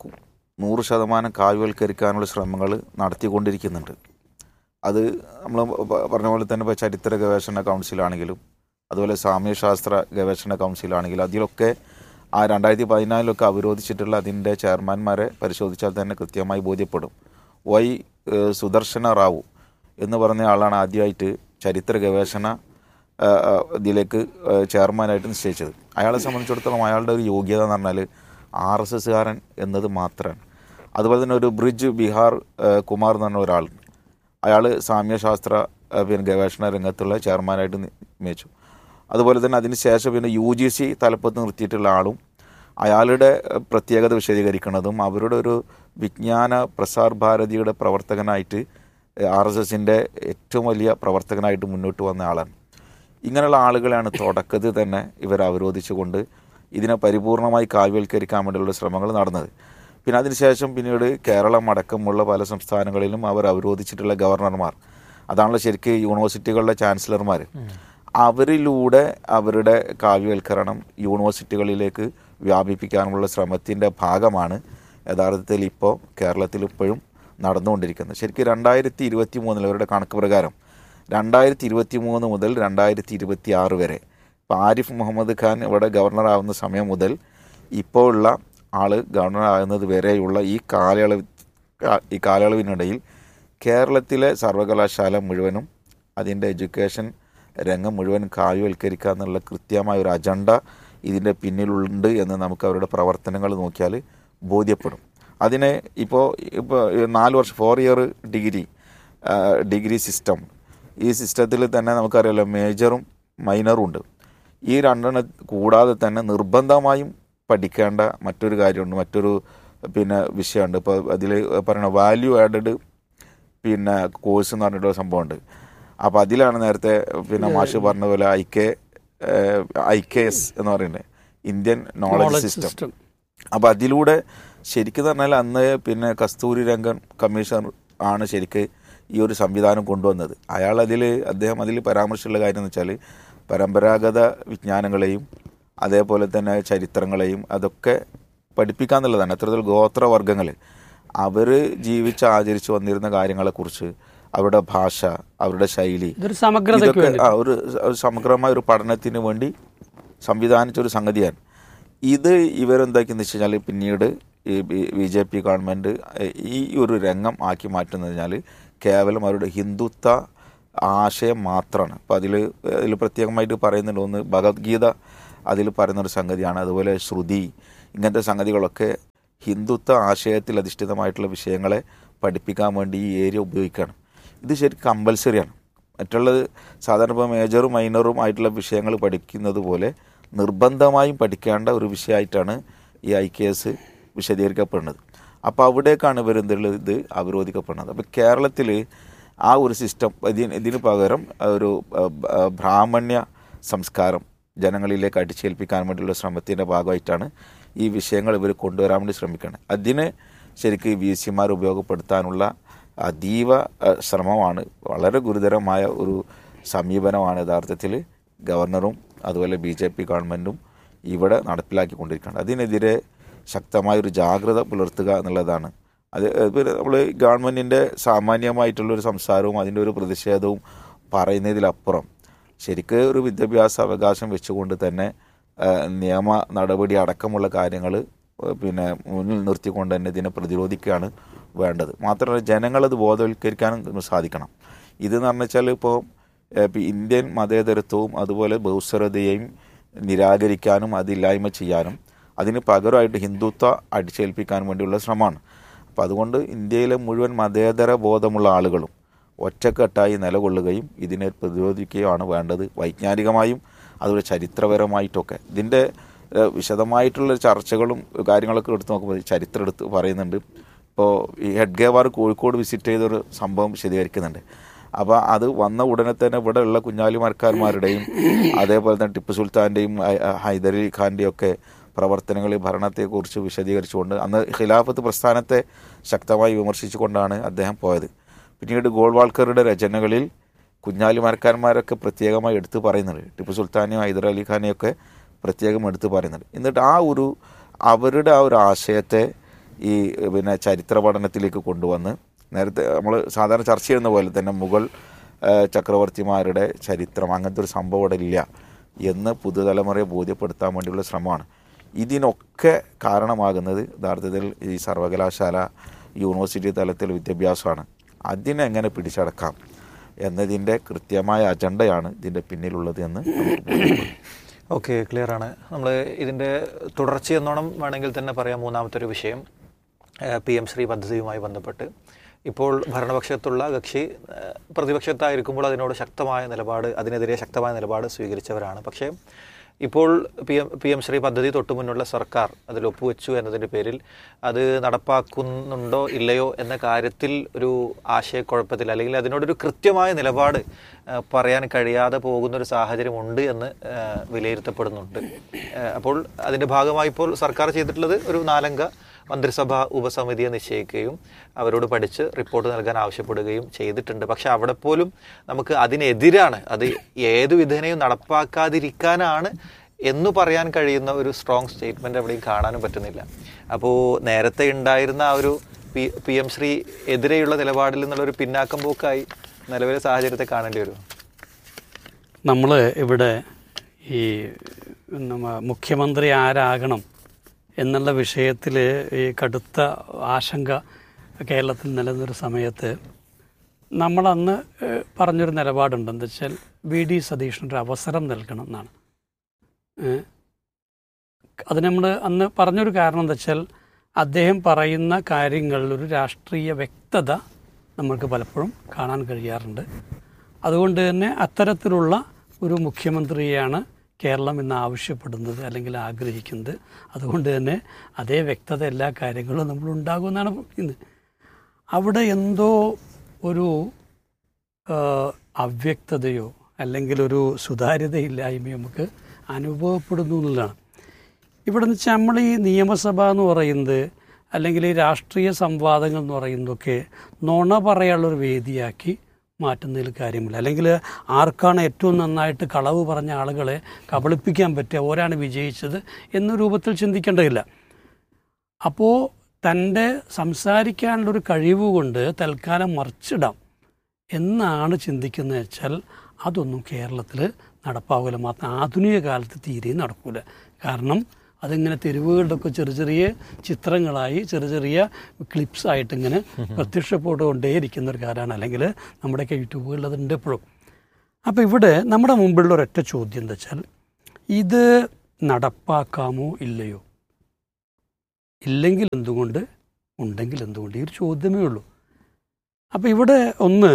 100% കാവ്യവൽക്കരിക്കാനുള്ള ശ്രമങ്ങൾ നടത്തിക്കൊണ്ടിരിക്കുന്നുണ്ട്. അത് നമ്മൾ പറഞ്ഞ പോലെ തന്നെ ഇപ്പോൾ ചരിത്ര ഗവേഷണ കൗൺസിലാണെങ്കിലും അതുപോലെ സാമ്യശാസ്ത്ര ഗവേഷണ കൗൺസിലാണെങ്കിലും അതിലൊക്കെ ആ 2014 അവരോധിച്ചിട്ടുള്ള അതിൻ്റെ ചെയർമാൻമാരെ പരിശോധിച്ചാൽ തന്നെ കൃത്യമായി ബോധ്യപ്പെടും. വൈ സുദർശന റാവു എന്ന് പറഞ്ഞ ആളാണ് ആദ്യമായിട്ട് ചരിത്ര ഗവേഷണ ഇതിലേക്ക് ചെയർമാനായിട്ട് നിശ്ചയിച്ചത്. അയാളെ സംബന്ധിച്ചിടത്തോളം അയാളുടെ ഒരു യോഗ്യത എന്ന് പറഞ്ഞാൽ RSSകാരൻ എന്നത് മാത്രമാണ്. അതുപോലെ തന്നെ ഒരു ബ്രിജ് ബിഹാർ കുമാർ എന്ന് പറഞ്ഞ ഒരാൾ, അയാൾ സാമ്യശാസ്ത്ര ഗവേഷണ രംഗത്തുള്ള ചെയർമാനായിട്ട് നിയമിച്ചു. അതുപോലെ തന്നെ അതിന് ശേഷം UGC തലപ്പത്ത് നിർത്തിയിട്ടുള്ള ആളും അയാളുടെ പ്രത്യേകത വിശദീകരിക്കുന്നതും അവരുടെ ഒരു വിജ്ഞാന പ്രസാർ ഭാരതിയുടെ പ്രവർത്തകനായിട്ട് RSSൻ്റെ ഏറ്റവും വലിയ പ്രവർത്തകനായിട്ട് മുന്നോട്ട് വന്ന ആളാണ്. ഇങ്ങനെയുള്ള ആളുകളെയാണ് തുടക്കത്തിൽ തന്നെ ഇവർ അവരോധിച്ചുകൊണ്ട് ഇതിനെ പരിപൂർണമായി കാവ്യവൽക്കരിക്കാൻ വേണ്ടിയുള്ള ശ്രമങ്ങൾ നടന്നത്. പിന്നെ അതിനുശേഷം പിന്നീട് കേരളം അടക്കമുള്ള പല സംസ്ഥാനങ്ങളിലും അവർ അവരോധിച്ചിട്ടുള്ള ഗവർണർമാർ, അതാണല്ലോ ശരിക്കും യൂണിവേഴ്സിറ്റികളുടെ ചാൻസലർമാർ, അവരിലൂടെ അവരുടെ കാവ്യവൽക്കരണം യൂണിവേഴ്സിറ്റികളിലേക്ക് വ്യാപിപ്പിക്കാനുള്ള ശ്രമത്തിൻ്റെ ഭാഗമാണ് യഥാർത്ഥത്തിൽ ഇപ്പോൾ കേരളത്തിൽ ഇപ്പോഴും നടന്നുകൊണ്ടിരിക്കുന്നത്. ശരിക്കും 2023 അവരുടെ കണക്ക് പ്രകാരം 2023 മുതൽ 2026 വരെ ഇപ്പോൾ ആരിഫ് മുഹമ്മദ് ഖാൻ ഇവിടെ ഗവർണറാവുന്ന സമയം മുതൽ ഇപ്പോൾ ഉള്ള ആൾ ഗവർണറാകുന്നത് വരെയുള്ള ഈ കാലയളവിനിടയിൽ കേരളത്തിലെ സർവകലാശാല മുഴുവനും അതിൻ്റെ എഡ്യൂക്കേഷൻ രംഗം മുഴുവൻ കാവ്യവൽക്കരിക്കുക എന്നുള്ള കൃത്യമായ ഒരു അജണ്ട ഇതിൻ്റെ പിന്നിലുണ്ട് എന്ന് നമുക്ക് അവരുടെ പ്രവർത്തനങ്ങൾ നോക്കിയാൽ ബോധ്യപ്പെടും. അതിനെ ഇപ്പോൾ 4 വർഷം 4 ഇയർ ഡിഗ്രി സിസ്റ്റം, ഈ സിസ്റ്റത്തിൽ തന്നെ നമുക്കറിയാമല്ലോ മേജറും മൈനറും ഉണ്ട്. ഈ രണ്ടെണ്ണം കൂടാതെ തന്നെ നിർബന്ധമായും പഠിക്കേണ്ട മറ്റൊരു കാര്യമുണ്ട്, മറ്റൊരു വിഷയമുണ്ട്. ഇപ്പോൾ അതിൽ പറയുന്ന വാല്യൂ ആഡഡ് കോഴ്സ് എന്ന് പറഞ്ഞിട്ടുള്ള സംഭവമുണ്ട്. അപ്പോൾ അതിലാണ് നേരത്തെ മാഷ് പറഞ്ഞ പോലെ IKS എന്ന് പറയുന്നത്, ഇന്ത്യൻ നോളജ് സിസ്റ്റം. അപ്പോൾ അതിലൂടെ ശരിക്കും പറഞ്ഞാൽ അന്ന് കസ്തൂരി രംഗൻ കമ്മീഷണർ ആണ് ശരിക്ക് ഈ ഒരു സംവിധാനം കൊണ്ടുവന്നത്. അദ്ദേഹം അതിൽ പരാമർശിച്ചുള്ള കാര്യം എന്ന് വെച്ചാൽ പരമ്പരാഗത വിജ്ഞാനങ്ങളെയും അതേപോലെ തന്നെ ചരിത്രങ്ങളെയും അതൊക്കെ പഠിപ്പിക്കുക എന്നുള്ളതാണ്. അത്തരത്തിൽ ഗോത്രവർഗ്ഗങ്ങൾ അവർ ആചരിച്ചു വന്നിരുന്ന കാര്യങ്ങളെക്കുറിച്ച്, അവരുടെ ഭാഷ, അവരുടെ ശൈലി, ഇതൊക്കെ ഒരു സമഗ്രമായ ഒരു പഠനത്തിന് വേണ്ടി സംവിധാനിച്ചൊരു സംഗതിയാണ്. ഇത് ഇവരെന്താക്കിയെന്ന് വെച്ച് കഴിഞ്ഞാൽ പിന്നീട് ഈ BJP ഗവൺമെൻറ് ഈ ഒരു രംഗം ആക്കി മാറ്റുന്നത് കഴിഞ്ഞാൽ കേവലം അവരുടെ ഹിന്ദുത്വ ആശയം മാത്രമാണ്. അപ്പോൾ അതിൽ പ്രത്യേകമായിട്ട് പറയുന്നുണ്ട്. ഒന്ന് ഭഗവത്ഗീത അതിൽ പറയുന്നൊരു സംഗതിയാണ്. അതുപോലെ ശ്രുതി, ഇങ്ങനത്തെ സംഗതികളൊക്കെ ഹിന്ദുത്വ ആശയത്തിൽ അധിഷ്ഠിതമായിട്ടുള്ള വിഷയങ്ങളെ പഠിപ്പിക്കാൻ വേണ്ടി ഈ ഏരിയ ഉപയോഗിക്കുകയാണ്. ഇത് ശരിക്കും കമ്പൽസറിയാണ്. മറ്റുള്ളത് സാധാരണ ഇപ്പോൾ മേജറും മൈനറും ആയിട്ടുള്ള വിഷയങ്ങൾ പഠിക്കുന്നത് പോലെ നിർബന്ധമായും പഠിക്കേണ്ട ഒരു വിഷയമായിട്ടാണ് ഈ IKS വിശദീകരിക്കപ്പെടുന്നത്. അപ്പോൾ അവിടേക്കാണ് ഇത് അവരോധിക്കപ്പെടുന്നത്. അപ്പോൾ കേരളത്തിൽ ആ ഒരു സിസ്റ്റം ഇതിന് പകരം ഒരു ബ്രാഹ്മണ്യ സംസ്കാരം ജനങ്ങളിലേക്ക് അടിച്ചേൽപ്പിക്കാൻ വേണ്ടിയുള്ള ശ്രമത്തിൻ്റെ ഭാഗമായിട്ടാണ് ഈ വിഷയങ്ങൾ ഇവർ കൊണ്ടുവരാൻ വേണ്ടി ശ്രമിക്കുന്നത്. അതിന് ശരിക്കും VC ഉപയോഗപ്പെടുത്താനുള്ള അതീവ ശ്രമമാണ്. വളരെ ഗുരുതരമായ ഒരു സമീപനമാണ് യഥാർത്ഥത്തിൽ ഗവർണറും അതുപോലെ BJP ഗവൺമെൻറ്റും ഇവിടെ നടപ്പിലാക്കിക്കൊണ്ടിരിക്കുന്നത്. അതിനെതിരെ ശക്തമായൊരു ജാഗ്രത പുലർത്തുക എന്നുള്ളതാണ്. അത് നമ്മൾ ഗവൺമെൻറ്റിൻ്റെ സാമാന്യമായിട്ടുള്ളൊരു സംസാരവും അതിൻ്റെ ഒരു പ്രതിഷേധവും പറയുന്നതിലപ്പുറം ശരിക്ക് ഒരു വിദ്യാഭ്യാസ അവകാശം വെച്ചുകൊണ്ട് തന്നെ നിയമ നടപടി അടക്കമുള്ള കാര്യങ്ങൾ മുന്നിൽ നിർത്തിക്കൊണ്ട് തന്നെ ഇതിനെ പ്രതിരോധിക്കുകയാണ് വേണ്ടത്. മാത്രമല്ല ജനങ്ങളത് ബോധവൽക്കരിക്കാനും സാധിക്കണം. ഇതെന്ന് പറഞ്ഞാൽ ഇപ്പോൾ ഇന്ത്യൻ മതേതരത്വവും അതുപോലെ ബഹുസ്വരതയെയും നിരാകരിക്കാനും അതില്ലായ്മ ചെയ്യാനും അതിന് പകരമായിട്ട് ഹിന്ദുത്വ അടിച്ചേൽപ്പിക്കാനും വേണ്ടിയുള്ള ശ്രമമാണ്. അപ്പോൾ അതുകൊണ്ട് ഇന്ത്യയിലെ മുഴുവൻ മതേതര ബോധമുള്ള ആളുകളും ഒറ്റക്കെട്ടായി നിലകൊള്ളുകയും ഇതിനെ പ്രതിരോധിക്കുകയാണ് വേണ്ടത്. വൈജ്ഞാനികമായും അതുപോലെ ചരിത്രപരമായിട്ടൊക്കെ ഇതിൻ്റെ വിശദമായിട്ടുള്ള ചർച്ചകളും കാര്യങ്ങളൊക്കെ എടുത്ത് നോക്കുമ്പോൾ ചരിത്രം എടുത്ത് പറയുന്നുണ്ട്. ഇപ്പോൾ ഈ ഹെഡ്ഗേവാർ കോഴിക്കോട് വിസിറ്റ് ചെയ്തൊരു സംഭവം വിശദീകരിക്കുന്നുണ്ട്. അപ്പോൾ അത് വന്ന ഉടനെ തന്നെ ഇവിടെ ഉള്ള കുഞ്ഞാലിമരക്കാന്മാരുടെയും അതേപോലെ തന്നെ ടിപ്പു സുൽത്താൻ്റെയും ഹൈദരലി ഖാൻ്റെയും ഒക്കെ പ്രവർത്തനങ്ങളിൽ ഭരണത്തെക്കുറിച്ച് വിശദീകരിച്ചുകൊണ്ട് അന്ന് ഖിലാഫത്ത് പ്രസ്ഥാനത്തെ ശക്തമായി വിമർശിച്ചുകൊണ്ടാണ് അദ്ദേഹം പോയത്. പിന്നീട് ഗോൾവാൾക്കറുടെ രചനകളിൽ കുഞ്ഞാലിമരക്കാന്മാരൊക്കെ പ്രത്യേകമായി എടുത്തു പറയുന്നുണ്ട്. ടിപ്പു സുൽത്താനെയും ഹൈദരലി ഖാനെയൊക്കെ പ്രത്യേകം എടുത്തു പറയുന്നുണ്ട്. എന്നിട്ട് അവരുടെ ആ ഒരു ആശയത്തെ ഈ ചരിത്ര പഠനത്തിലേക്ക് കൊണ്ടുവന്ന് നേരത്തെ നമ്മൾ സാധാരണ ചർച്ച ചെയ്യുന്ന പോലെ തന്നെ മുഗൾ ചക്രവർത്തിമാരുടെ ചരിത്രം അങ്ങനത്തെ ഒരു സംഭവം ഇവിടെ ഇല്ല എന്ന് പുതുതലമുറയെ ബോധ്യപ്പെടുത്താൻ വേണ്ടിയുള്ള ശ്രമമാണ്. ഇതിനൊക്കെ കാരണമാകുന്നത് യഥാർത്ഥത്തിൽ ഈ സർവകലാശാല യൂണിവേഴ്സിറ്റി തലത്തിൽ വിദ്യാഭ്യാസമാണ്. അതിനെങ്ങനെ പിടിച്ചടക്കാം എന്നതിൻ്റെ കൃത്യമായ അജണ്ടയാണ് ഇതിൻ്റെ പിന്നിലുള്ളത് എന്ന് ഓക്കെ, ക്ലിയറാണ്. നമ്മൾ ഇതിൻ്റെ തുടർച്ചയെന്നോണം വേണമെങ്കിൽ തന്നെ പറയാം. മൂന്നാമത്തെ ഒരു വിഷയം PM ശ്രീ പദ്ധതിയുമായി ബന്ധപ്പെട്ട് ഇപ്പോൾ ഭരണപക്ഷത്തുള്ള കക്ഷി പ്രതിപക്ഷത്തായിരിക്കുമ്പോൾ അതിനെതിരെ ശക്തമായ നിലപാട് സ്വീകരിച്ചവരാണ്. പക്ഷേ ഇപ്പോൾ PM ശ്രീ പദ്ധതി തൊട്ടു മുന്നുള്ള സർക്കാർ അതിൽ ഒപ്പുവെച്ചു എന്നതിൻ്റെ പേരിൽ അത് നടപ്പാക്കുന്നുണ്ടോ ഇല്ലയോ എന്ന കാര്യത്തിൽ ഒരു ആശയക്കുഴപ്പത്തിൽ അല്ലെങ്കിൽ അതിനോടൊരു കൃത്യമായ നിലപാട് പറയാൻ കഴിയാതെ പോകുന്നൊരു സാഹചര്യമുണ്ട് എന്ന് വിലയിരുത്തപ്പെടുന്നുണ്ട്. അപ്പോൾ അതിൻ്റെ ഭാഗമായി ഇപ്പോൾ സർക്കാർ ചെയ്തിട്ടുള്ളത് ഒരു 4-അംഗ മന്ത്രിസഭാ ഉപസമിതിയെ നിശ്ചയിക്കുകയും അവരോട് പഠിച്ച് റിപ്പോർട്ട് നൽകാൻ ആവശ്യപ്പെടുകയും ചെയ്തിട്ടുണ്ട്. പക്ഷെ അവിടെ പോലും നമുക്ക് അതിനെതിരാണ്, അത് ഏതു വിധേനയും നടപ്പാക്കാതിരിക്കാനാണ് എന്ന് പറയാൻ കഴിയുന്ന ഒരു സ്ട്രോങ് സ്റ്റേറ്റ്മെൻറ്റ് എവിടെയും കാണാനും പറ്റുന്നില്ല. അപ്പോൾ നേരത്തെ ഉണ്ടായിരുന്ന ആ ഒരു PM ശ്രീ എതിരെയുള്ള നിലപാടിൽ നിന്നുള്ളൊരു പിന്നാക്കം പോക്കായി നിലവിലെ സാഹചര്യത്തെ കാണേണ്ടി വരും. നമ്മൾ ഇവിടെ ഈ മുഖ്യമന്ത്രി ആരാകണം എന്നുള്ള വിഷയത്തിൽ ഈ കടുത്ത ആശങ്ക കേരളത്തിൽ നിലനിന്നൊരു സമയത്ത് നമ്മളന്ന് പറഞ്ഞൊരു നിലപാടുണ്ട്. എന്താ വെച്ചാൽ VD സതീഷിനൊരു അവസരം നൽകണം എന്നാണ്. അത് നമ്മൾ അന്ന് പറഞ്ഞൊരു കാരണം എന്താ വെച്ചാൽ അദ്ദേഹം പറയുന്ന കാര്യങ്ങളിൽ ഒരു രാഷ്ട്രീയ വ്യക്തത നമ്മൾക്ക് പലപ്പോഴും കാണാൻ കഴിയാറുണ്ട്. അതുകൊണ്ട് തന്നെ അത്തരത്തിലുള്ള ഒരു മുഖ്യമന്ത്രിയെയാണ് കേരളം ഇന്ന് ആവശ്യപ്പെടുന്നത് അല്ലെങ്കിൽ ആഗ്രഹിക്കുന്നത്. അതുകൊണ്ട് തന്നെ അതേ വ്യക്തത എല്ലാ കാര്യങ്ങളും നമ്മളുണ്ടാകുമെന്നാണ് പറയുന്നത്. അവിടെ എന്തോ ഒരു അവ്യക്തതയോ അല്ലെങ്കിൽ ഒരു സുതാര്യതയില്ലായ്മയോ നമുക്ക് അനുഭവപ്പെടുന്നു എന്നുള്ളതാണ്. ഇവിടെ എന്ന് വെച്ചാൽ നമ്മൾ ഈ നിയമസഭ എന്ന് പറയുന്നത് അല്ലെങ്കിൽ ഈ രാഷ്ട്രീയ സംവാദങ്ങൾ എന്ന് പറയുന്നതൊക്കെ നുണ പറയാനുള്ളൊരു വേദിയാക്കി മാറ്റുന്നതിൽ കാര്യമില്ല. അല്ലെങ്കിൽ ആർക്കാണ് ഏറ്റവും നന്നായിട്ട് കളവ് പറഞ്ഞ ആളുകളെ കബളിപ്പിക്കാൻ പറ്റുക, ഓരാണ് വിജയിച്ചത് എന്ന രൂപത്തിൽ ചിന്തിക്കേണ്ടതില്ല. അപ്പോൾ തൻ്റെ സംസാരിക്കാനുള്ളൊരു കഴിവ് കൊണ്ട് തൽക്കാലം മറിച്ചിടാം എന്നാണ് ചിന്തിക്കുന്നത് വെച്ചാൽ അതൊന്നും കേരളത്തിൽ നടപ്പാവില്ല. മാത്രം ആധുനിക കാലത്ത് തീരെയും നടക്കില്ല. കാരണം അതിങ്ങനെ തെരുവുകളിലൊക്കെ ചെറിയ ചിത്രങ്ങളായി ചെറിയ ക്ലിപ്സായിട്ട് ഇങ്ങനെ പ്രത്യക്ഷപ്പെട്ടുകൊണ്ടേയിരിക്കുന്ന ഒരു കാലമാണ്. അല്ലെങ്കിൽ നമ്മുടെയൊക്കെ യൂട്യൂബുകളിൽ അതുണ്ട് എപ്പോഴും. അപ്പോൾ ഇവിടെ നമ്മുടെ മുമ്പിലുള്ള ഒരൊറ്റ ചോദ്യം എന്താ വെച്ചാൽ, ഇത് നടപ്പാക്കാമോ ഇല്ലയോ, ഇല്ലെങ്കിൽ എന്തുകൊണ്ട്, ഉണ്ടെങ്കിൽ എന്തുകൊണ്ട്, ഈ ഒരു ചോദ്യമേ ഉള്ളൂ. അപ്പോൾ ഇവിടെ ഒന്ന്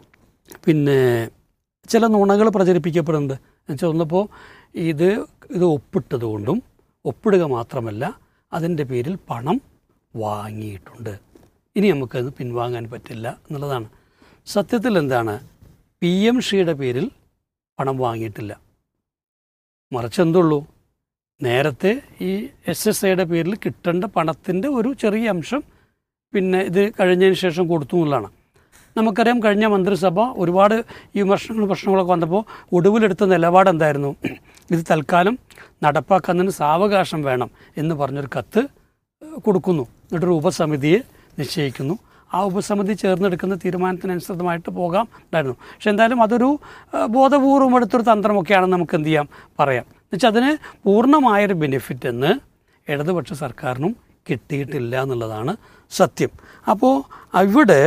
ചില നുണകൾ പ്രചരിപ്പിക്കപ്പെടുന്നുണ്ട്. എന്നുവെച്ചാൽ ഒന്നിപ്പോൾ ഇത് ഒപ്പിട്ടതുകൊണ്ടും, ഒപ്പിടുക മാത്രമല്ല അതിൻ്റെ പേരിൽ പണം വാങ്ങിയിട്ടുണ്ട്, ഇനി നമുക്കത് പിൻവാങ്ങാൻ പറ്റില്ല എന്നുള്ളതാണ്. സത്യത്തിൽ എന്താണ്, PMCയുടെ പേരിൽ പണം വാങ്ങിയിട്ടില്ല. മറിച്ച് എന്തുള്ളൂ, നേരത്തെ ഈ SSIയുടെ പേരിൽ കിട്ടേണ്ട പണത്തിൻ്റെ ഒരു ചെറിയ അംശം ഇത് കഴിഞ്ഞതിന് ശേഷം കൊടുത്തു എന്നുള്ളതാണ്. നമുക്കറിയാം, കഴിഞ്ഞ മന്ത്രിസഭ ഒരുപാട് ഈ പ്രശ്നങ്ങളൊക്കെ വന്നപ്പോൾ ഒടുവിലെടുത്ത നിലപാട് എന്തായിരുന്നു, ഇത് തൽക്കാലം നടപ്പാക്കുന്നതിന് സാവകാശം വേണം എന്ന് പറഞ്ഞൊരു കത്ത് കൊടുക്കുന്നു. എന്നിട്ടൊരു ഉപസമിതിയെ നിശ്ചയിക്കുന്നു. ആ ഉപസമിതി ചേർന്നെടുക്കുന്ന തീരുമാനത്തിനനുസൃതമായിട്ട് പോകാം ഉണ്ടായിരുന്നു. പക്ഷെ എന്തായാലും അതൊരു ബോധപൂർവം എടുത്തൊരു തന്ത്രമൊക്കെയാണെന്ന് നമുക്ക് എന്ത് ചെയ്യാം, പറയാം. എന്നുവെച്ചാൽ അതിന് പൂർണ്ണമായൊരു ബെനിഫിറ്റ് എന്ന് ഇടതുപക്ഷ സർക്കാരിനും കിട്ടിയിട്ടില്ല എന്നുള്ളതാണ് സത്യം. അപ്പോൾ ഇവിടെ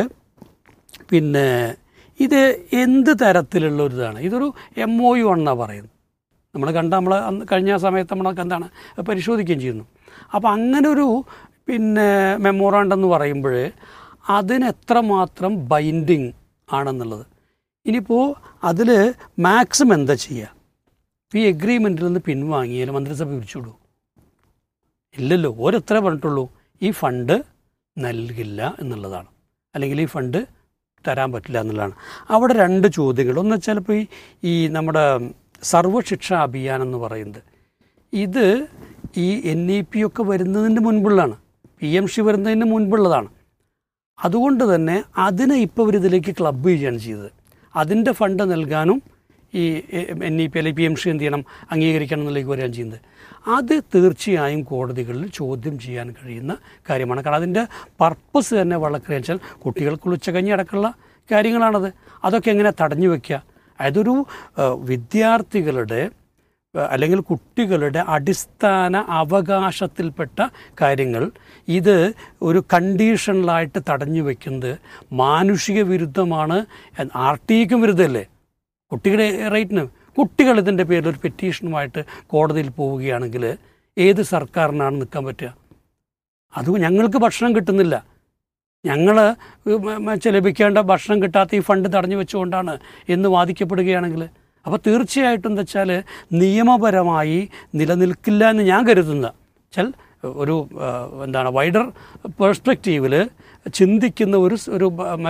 ഇത് എന്ത് തരത്തിലുള്ള ഒരു ഇതാണ്, ഇതൊരു MOU ആണെന്നാണ് പറയുന്നത്. നമ്മൾ കഴിഞ്ഞ സമയത്ത് നമ്മളൊക്കെ എന്താണ് പരിശോധിക്കുകയും ചെയ്യുന്നു. അപ്പോൾ അങ്ങനൊരു മെമ്മോറാണ്ടം എന്ന് പറയുമ്പോൾ അതിന് എത്രമാത്രം ബൈൻഡിങ് ആണെന്നുള്ളത്. ഇനിയിപ്പോൾ അതിൽ മാക്സിമം എന്താ ചെയ്യുക, ഈ എഗ്രിമെൻറ്റിൽ നിന്ന് പിൻവാങ്ങിയാൽ മന്ത്രിസഭ പിരിച്ചുവിടും? ഇല്ലല്ലോ. ഓരെത്ര പറഞ്ഞിട്ടുള്ളൂ, ഈ ഫണ്ട് നൽകില്ല എന്നുള്ളതാണ്, അല്ലെങ്കിൽ ഈ ഫണ്ട് തരാൻ പറ്റില്ല എന്നുള്ളതാണ്. അവിടെ രണ്ട് ചോദ്യങ്ങൾ. ഒന്ന് വെച്ചാൽ ഇപ്പോൾ ഈ നമ്മുടെ സർവശിക്ഷാ അഭിയാൻ എന്ന് പറയുന്നത്, ഇത് ഈ NEP ഒക്കെ വരുന്നതിന് മുൻപുള്ളതാണ്, PMC വരുന്നതിന് മുൻപുള്ളതാണ്. അതുകൊണ്ട് തന്നെ അതിനെ ഇപ്പോൾ ഇവരിതിലേക്ക് ക്ലബ് ചെയ്യുകയാണ് ചെയ്തത്. അതിൻ്റെ ഫണ്ട് നൽകാനും ഈ NEP അല്ലെങ്കിൽ PMC എന്ത് ചെയ്യണം, അംഗീകരിക്കണം എന്നുള്ളതിലേക്ക് വരികയാണ് ചെയ്യുന്നത്. അത് തീർച്ചയായും കോടതികളിൽ ചോദ്യം ചെയ്യാൻ കഴിയുന്ന കാര്യമാണ്. കാരണം അതിൻ്റെ പർപ്പസ് തന്നെ വളരെ വെച്ചാൽ കുട്ടികൾക്കുള്ള ഉച്ചകഞ്ഞി അടക്കമുള്ള കാര്യങ്ങളാണത്. അതൊക്കെ എങ്ങനെ തടഞ്ഞു വയ്ക്കുക? അതൊരു വിദ്യാർത്ഥികളുടെ അല്ലെങ്കിൽ കുട്ടികളുടെ അടിസ്ഥാന അവകാശത്തിൽപ്പെട്ട കാര്യങ്ങൾ ഇത് ഒരു കണ്ടീഷണലായിട്ട് തടഞ്ഞു വയ്ക്കുന്നത് മാനുഷിക വിരുദ്ധമാണ്. RTIക്കും വിരുദ്ധമല്ലേ? കുട്ടികളുടെ റൈറ്റിന്. കുട്ടികൾ ഇതിൻ്റെ പേരിൽ ഒരു പെറ്റീഷനുമായിട്ട് കോടതിയിൽ പോവുകയാണെങ്കിൽ ഏത് സർക്കാരിനാണ് നിൽക്കാൻ പറ്റുക? അത് ഞങ്ങൾക്ക് ഭക്ഷണം കിട്ടുന്നില്ല, ഞങ്ങൾ ലഭിക്കേണ്ട ഭക്ഷണം കിട്ടാത്ത ഈ ഫണ്ട് തടഞ്ഞു വെച്ചുകൊണ്ടാണ് എന്ന് വാദിക്കപ്പെടുകയാണെങ്കിൽ, അപ്പോൾ തീർച്ചയായിട്ടും എന്താ വെച്ചാൽ നിയമപരമായി നിലനിൽക്കില്ല എന്ന് ഞാൻ കരുതുന്ന വെച്ചാൽ ഒരു വൈഡർ പേഴ്സ്പെക്റ്റീവിൽ ചിന്തിക്കുന്ന ഒരു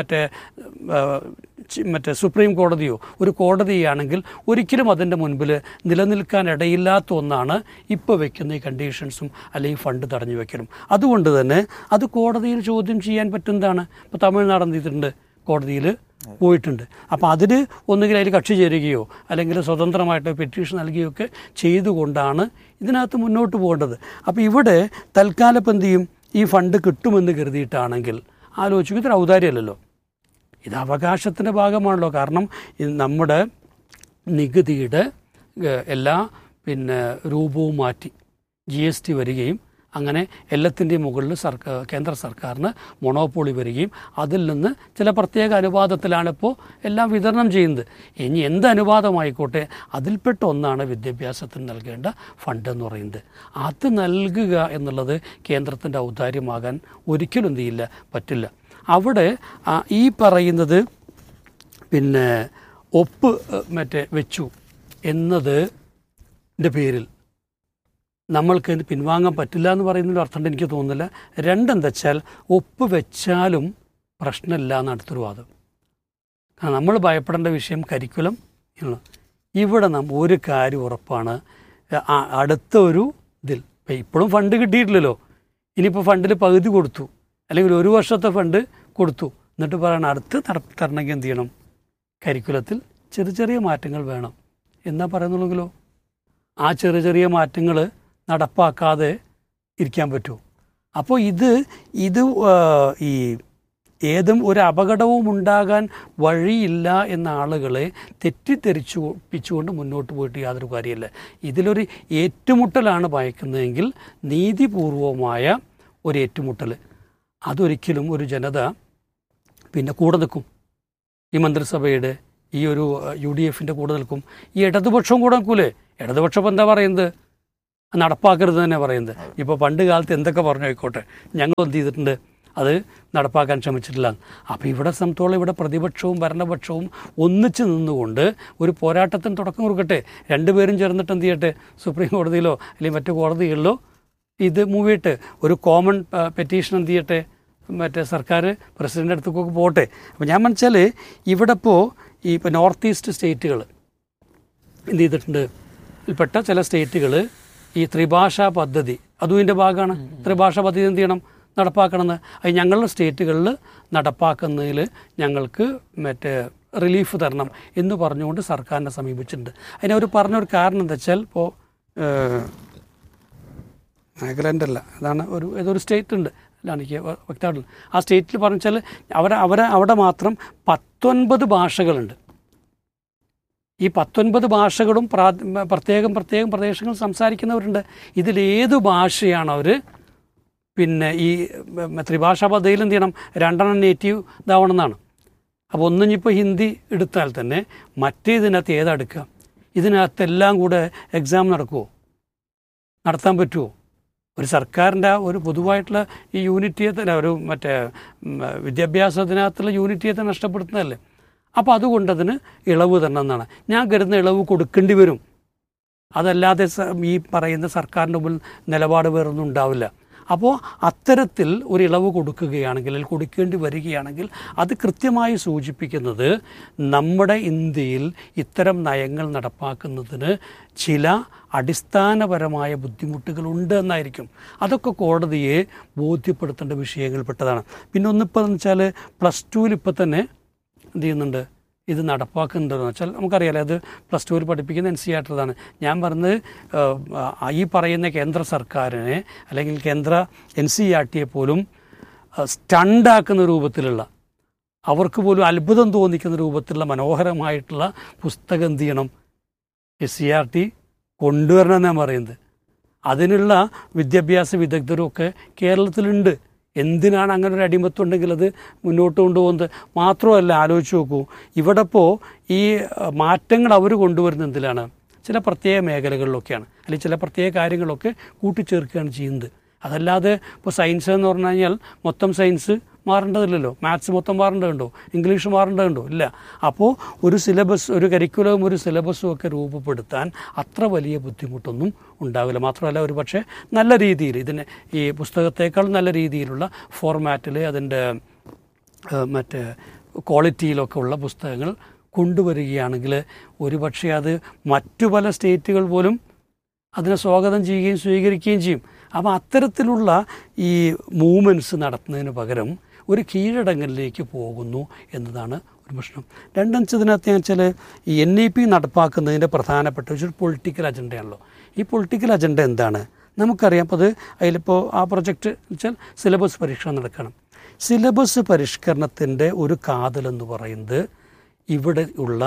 മറ്റേ സുപ്രീം കോടതിയോ ഒരു കോടതിയാണെങ്കിൽ ഒരിക്കലും അതിൻ്റെ മുൻപിൽ നിലനിൽക്കാൻ ഇടയില്ലാത്ത ഒന്നാണ് ഇപ്പോൾ വെക്കുന്ന ഈ കണ്ടീഷൻസും അല്ലെങ്കിൽ ഫണ്ട് തടഞ്ഞു വെക്കലും. അതുകൊണ്ട് തന്നെ അത് കോടതിയിൽ ചോദ്യം ചെയ്യാൻ പറ്റുന്നതാണ്. ഇപ്പോൾ തമിഴ്നാട് എന്ത് ചെയ്തിട്ടുണ്ട്, കോടതിയിൽ പോയിട്ടുണ്ട്. അപ്പോൾ അതിൽ ഒന്നുകിൽ അതിൽ കക്ഷി ചേരുകയോ അല്ലെങ്കിൽ സ്വതന്ത്രമായിട്ട് പെറ്റീഷൻ നൽകുകയോ ഒക്കെ ചെയ്തുകൊണ്ടാണ് ഇതിനകത്ത് മുന്നോട്ട് പോകേണ്ടത്. അപ്പോൾ ഇവിടെ തൽക്കാലം എന്ത് ചെയ്യും, ഈ ഫണ്ട് കിട്ടുമെന്ന് കരുതിയിട്ടാണെങ്കിൽ ആലോചിക്കും, ഇതൊരു ഔദാര്യമല്ലല്ലോ, ഇത് അവകാശത്തിൻ്റെ ഭാഗമാണല്ലോ. കാരണം നമ്മുടെ നികുതിയുടെ എല്ലാ രൂപവും മാറ്റി GST വരികയും അങ്ങനെ എല്ലാത്തിൻ്റെയും മുകളിൽ കേന്ദ്ര സർക്കാരിന് മൊണോപ്പൊളി വരികയും അതിൽ നിന്ന് ചില പ്രത്യേക അനുപാതത്തിലാണിപ്പോൾ എല്ലാം വിതരണം ചെയ്യുന്നത്. ഇനി എന്ത് അനുപാതമായിക്കോട്ടെ അതിൽപ്പെട്ട ഒന്നാണ് വിദ്യാഭ്യാസത്തിന് നൽകേണ്ട ഫണ്ട് എന്ന് പറയുന്നത്. അത് നൽകുക എന്നുള്ളത് കേന്ദ്രത്തിൻ്റെ ഔദാര്യമാകാൻ ഒരിക്കലും എന്ത് ചെയ്യില്ല, പറ്റില്ല. അവിടെ ഈ പറയുന്നത് ഒപ്പ് വെച്ചു എന്നതിൻ്റെ പേരിൽ നമ്മൾക്ക് പിൻവാങ്ങാൻ പറ്റില്ല എന്ന് പറയുന്നതിൻ്റെ അർത്ഥം എനിക്ക് തോന്നുന്നില്ല. രണ്ടെന്താ വെച്ചാൽ ഒപ്പ് വെച്ചാലും പ്രശ്നമില്ല എന്ന് അടുത്തൊരു വാദം. കാരണം നമ്മൾ ഭയപ്പെടേണ്ട വിഷയം കരിക്കുലം. ഇവിടെ ഒരു കാര്യം ഉറപ്പാണ്, അടുത്ത ഒരു ഇതിൽ ഇപ്പോഴും ഫണ്ട് കിട്ടിയിട്ടില്ലല്ലോ. ഇനിയിപ്പോൾ ഫണ്ടിൽ പകുതി കൊടുത്തു അല്ലെങ്കിൽ ഒരു വർഷത്തെ ഫണ്ട് കൊടുത്തു, എന്നിട്ട് പറയണം അടുത്ത് തരണമെങ്കിൽ എന്ത് ചെയ്യണം, കരിക്കുലത്തിൽ ചെറിയ ചെറിയ മാറ്റങ്ങൾ വേണം എന്നാ പറയുന്നുള്ളെങ്കിലോ ആ ചെറിയ ചെറിയ മാറ്റങ്ങൾ നടപ്പാക്കാതെ ഇരിക്കാൻ പറ്റുമോ? അപ്പോൾ ഇത് ഈ ഏതും ഒരു അപകടവും ഉണ്ടാകാൻ വഴിയില്ല എന്ന ആളുകളെ തെറ്റിദ്ധരിപ്പിച്ചുകൊണ്ട് മുന്നോട്ട് പോയിട്ട് യാതൊരു കാര്യമില്ല. ഇതിലൊരു ഏറ്റുമുട്ടലാണ് ഭയക്കുന്നതെങ്കിൽ നീതിപൂർവമായ ഒരു ഏറ്റുമുട്ടൽ, അതൊരിക്കലും ഒരു ജനത കൂടെ നിൽക്കും. ഈ മന്ത്രിസഭയുടെ ഈ ഒരു UDF-ൻ്റെ കൂടെ നിൽക്കും. ഈ ഇടതുപക്ഷവും കൂടെ നിൽക്കൂലേ? ഇടതുപക്ഷം എന്താ പറയുന്നത്? നടപ്പാക്കരുത് തന്നെ പറയുന്നത്. ഇപ്പോൾ പണ്ട് കാലത്ത് എന്തൊക്കെ പറഞ്ഞു ആയിക്കോട്ടെ, ഞങ്ങൾ എന്ത് ചെയ്തിട്ടുണ്ട്, അത് നടപ്പാക്കാൻ ശ്രമിച്ചിട്ടില്ല. അപ്പോൾ ഇവിടെ സംബന്ധിച്ചോളം ഇവിടെ പ്രതിപക്ഷവും ഭരണപക്ഷവും ഒന്നിച്ച് നിന്നുകൊണ്ട് ഒരു പോരാട്ടത്തിന് തുടക്കം കൊടുക്കട്ടെ. രണ്ടുപേരും ചേർന്നിട്ട് എന്ത് ചെയ്യട്ടെ, സുപ്രീം കോടതിയിലോ അല്ലെങ്കിൽ മറ്റു കോടതികളിലോ ഇത് മൂവിയിട്ട് ഒരു കോമൺ പെറ്റീഷൻ എന്ത് ചെയ്യട്ടെ, മറ്റേ സർക്കാർ പ്രസിഡൻ്റ് അടുത്തേക്കൊക്കെ പോട്ടെ. അപ്പോൾ ഞാൻ മനസ്സിൽ ഇവിടെ ഇപ്പോൾ നോർത്ത് ഈസ്റ്റ് സ്റ്റേറ്റുകൾ എന്ത് ചെയ്തിട്ടുണ്ട്, പെട്ട ചില സ്റ്റേറ്റുകൾ ഈ ത്രിഭാഷാ പദ്ധതി അതും ഇതിൻ്റെ ഭാഗമാണ്. ത്രിഭാഷാ പദ്ധതി എന്ത് ചെയ്യണം, നടപ്പാക്കണമെന്ന്. അത് ഞങ്ങളുടെ സ്റ്റേറ്റുകളിൽ നടപ്പാക്കുന്നതിൽ ഞങ്ങൾക്ക് മറ്റേ റിലീഫ് തരണം എന്ന് പറഞ്ഞുകൊണ്ട് സർക്കാരിനെ സമീപിച്ചിട്ടുണ്ട്. അതിനവർ പറഞ്ഞൊരു കാരണം എന്താ വെച്ചാൽ, ഇപ്പോൾ നാഗാലാൻഡ് അല്ല, അതാണ് ഏതൊരു സ്റ്റേറ്റ് ഉണ്ട്, അല്ലാണ് എനിക്ക് വ്യക്തമായിട്ടില്ല. ആ സ്റ്റേറ്റിൽ പറഞ്ഞാൽ അവിടെ മാത്രം 19 ഭാഷകളുണ്ട്. ഈ 19 ഭാഷകളും പ്രത്യേകം പ്രദേശങ്ങൾ സംസാരിക്കുന്നവരുണ്ട്. ഇതിലേത് ഭാഷയാണ് അവർ പിന്നെ ഈ ത്രിഭാഷാ പദ്ധതിയിൽ എന്ത് ചെയ്യണം, 2 നേറ്റീവ് ഇതാവണമെന്നാണ്. അപ്പോൾ ഒന്നിപ്പോൾ ഹിന്ദി എടുത്താൽ തന്നെ മറ്റേതിനകത്ത് ഏതെടുക്കുക? ഇതിനകത്തെല്ലാം കൂടെ എക്സാം നടക്കുമോ, നടത്താൻ പറ്റുമോ? ഒരു സർക്കാരിൻ്റെ ഒരു പൊതുവായിട്ടുള്ള ഈ യൂണിറ്റിയെ തന്നെ ഒരു മറ്റേ വിദ്യാഭ്യാസത്തിനകത്തുള്ള യൂണിറ്റിയെ തന്നെ നഷ്ടപ്പെടുത്തുന്നതല്ലേ. അപ്പോൾ അതുകൊണ്ട് അതിന് ഇളവ് തന്നെ എന്നാണ് ഞാൻ കരുതുന്ന. ഇളവ് കൊടുക്കേണ്ടി വരും. അതല്ലാതെ ഈ പറയുന്ന സർക്കാരിൻ്റെ മുമ്പിൽ നിലപാട് വേറൊന്നും ഉണ്ടാവില്ല. അപ്പോൾ അത്തരത്തിൽ ഒരു ഇളവ് കൊടുക്കുകയാണെങ്കിൽ, അല്ലെങ്കിൽ കൊടുക്കേണ്ടി വരികയാണെങ്കിൽ, അത് കൃത്യമായി സൂചിപ്പിക്കുന്നത് നമ്മുടെ ഇന്ത്യയിൽ ഇത്തരം നയങ്ങൾ നടപ്പാക്കുന്നതിന് ചില അടിസ്ഥാനപരമായ ബുദ്ധിമുട്ടുകളുണ്ട് എന്നായിരിക്കും. അതൊക്കെ കോടതിയെ ബോധ്യപ്പെടുത്തേണ്ട വിഷയങ്ങളിൽപ്പെട്ടതാണ്. പിന്നെ ഒന്നിപ്പോൾ എന്ന് വെച്ചാൽ +2 ഇപ്പോൾ തന്നെ എന്ത് ചെയ്യുന്നുണ്ട്, ഇത് നടപ്പാക്കുന്നുണ്ടെന്ന് വെച്ചാൽ നമുക്കറിയാലോ, അത് +2 പഠിപ്പിക്കുന്ന NCERT-താണ്. ഞാൻ പറഞ്ഞത് ഈ പറയുന്ന കേന്ദ്ര സർക്കാരിനെ അല്ലെങ്കിൽ കേന്ദ്ര NCERT-യെ പോലും സ്റ്റണ്ടാക്കുന്ന രൂപത്തിലുള്ള, അവർക്ക് പോലും അത്ഭുതം തോന്നിക്കുന്ന രൂപത്തിലുള്ള മനോഹരമായിട്ടുള്ള പുസ്തകം എന്ത് ചെയ്യണം, NCERT കൊണ്ടുവരണം എന്നാണ് പറയുന്നത്. അതിനുള്ള വിദ്യാഭ്യാസ വിദഗ്ധരും ഒക്കെ കേരളത്തിലുണ്ട്. എന്തിനാണ് അങ്ങനെ ഒരു അടിമത്തം ഉണ്ടെങ്കിൽ അത് മുന്നോട്ട് കൊണ്ടുപോകുന്നത്? മാത്രമല്ല, ആലോചിച്ച് നോക്കൂ, ഇവിടെ ഈ മാറ്റങ്ങൾ അവർ കൊണ്ടുവരുന്നത് എന്തിലാണ്? ചില പ്രത്യേക മേഖലകളിലൊക്കെയാണ്, അല്ലെങ്കിൽ ചില പ്രത്യേക കാര്യങ്ങളൊക്കെ കൂട്ടിച്ചേർക്കുകയാണ് ചെയ്യുന്നത്. അതല്ലാതെ ഇപ്പോൾ സയൻസ് എന്ന് പറഞ്ഞു കഴിഞ്ഞാൽ മൊത്തം സയൻസ് മാറേണ്ടതില്ലല്ലോ. മാത്സ് മൊത്തം മാറേണ്ടതുണ്ടോ? ഇംഗ്ലീഷ് മാറേണ്ടതുണ്ടോ? ഇല്ല. അപ്പോൾ ഒരു സിലബസ്, ഒരു കരിക്കുലവും ഒരു സിലബസും ഒക്കെ രൂപപ്പെടുത്താൻ അത്ര വലിയ ബുദ്ധിമുട്ടൊന്നും ഉണ്ടാവില്ല. മാത്രമല്ല, ഒരു പക്ഷേ നല്ല രീതിയിൽ ഇതിന് ഈ പുസ്തകത്തേക്കാൾ നല്ല രീതിയിലുള്ള ഫോർമാറ്റിൽ അതിൻ്റെ മറ്റേ ക്വാളിറ്റിയിലൊക്കെ ഉള്ള പുസ്തകങ്ങൾ കൊണ്ടുവരികയാണെങ്കിൽ ഒരു പക്ഷേ അത് മറ്റു പല സ്റ്റേറ്റുകൾ പോലും അതിനെ സ്വാഗതം ചെയ്യുകയും സ്വീകരിക്കുകയും ചെയ്യും. അപ്പോൾ അത്തരത്തിലുള്ള ഈ മൂവ്മെൻറ്റ്സ് നടത്തുന്നതിന് പകരം ഒരു കീഴടങ്ങലിലേക്ക് പോകുന്നു എന്നതാണ് ഒരു പ്രശ്നം. രണ്ടാമത്തതിനകത്ത് വെച്ചാൽ ഈ NEP നടപ്പാക്കുന്നതിൻ്റെ പ്രധാനപ്പെട്ട ഒരു പൊളിറ്റിക്കൽ അജണ്ടയാണല്ലോ. ഈ പൊളിറ്റിക്കൽ അജണ്ട എന്താണ് നമുക്കറിയാം. അപ്പോൾ അത് അതിലിപ്പോൾ ആ പ്രൊജക്റ്റ് വെച്ചാൽ സിലബസ് പരിഷ്കരണം നടക്കണം. സിലബസ് പരിഷ്കരണത്തിൻ്റെ ഒരു കാതലെന്ന് പറയുന്നത് ഇവിടെ ഉള്ള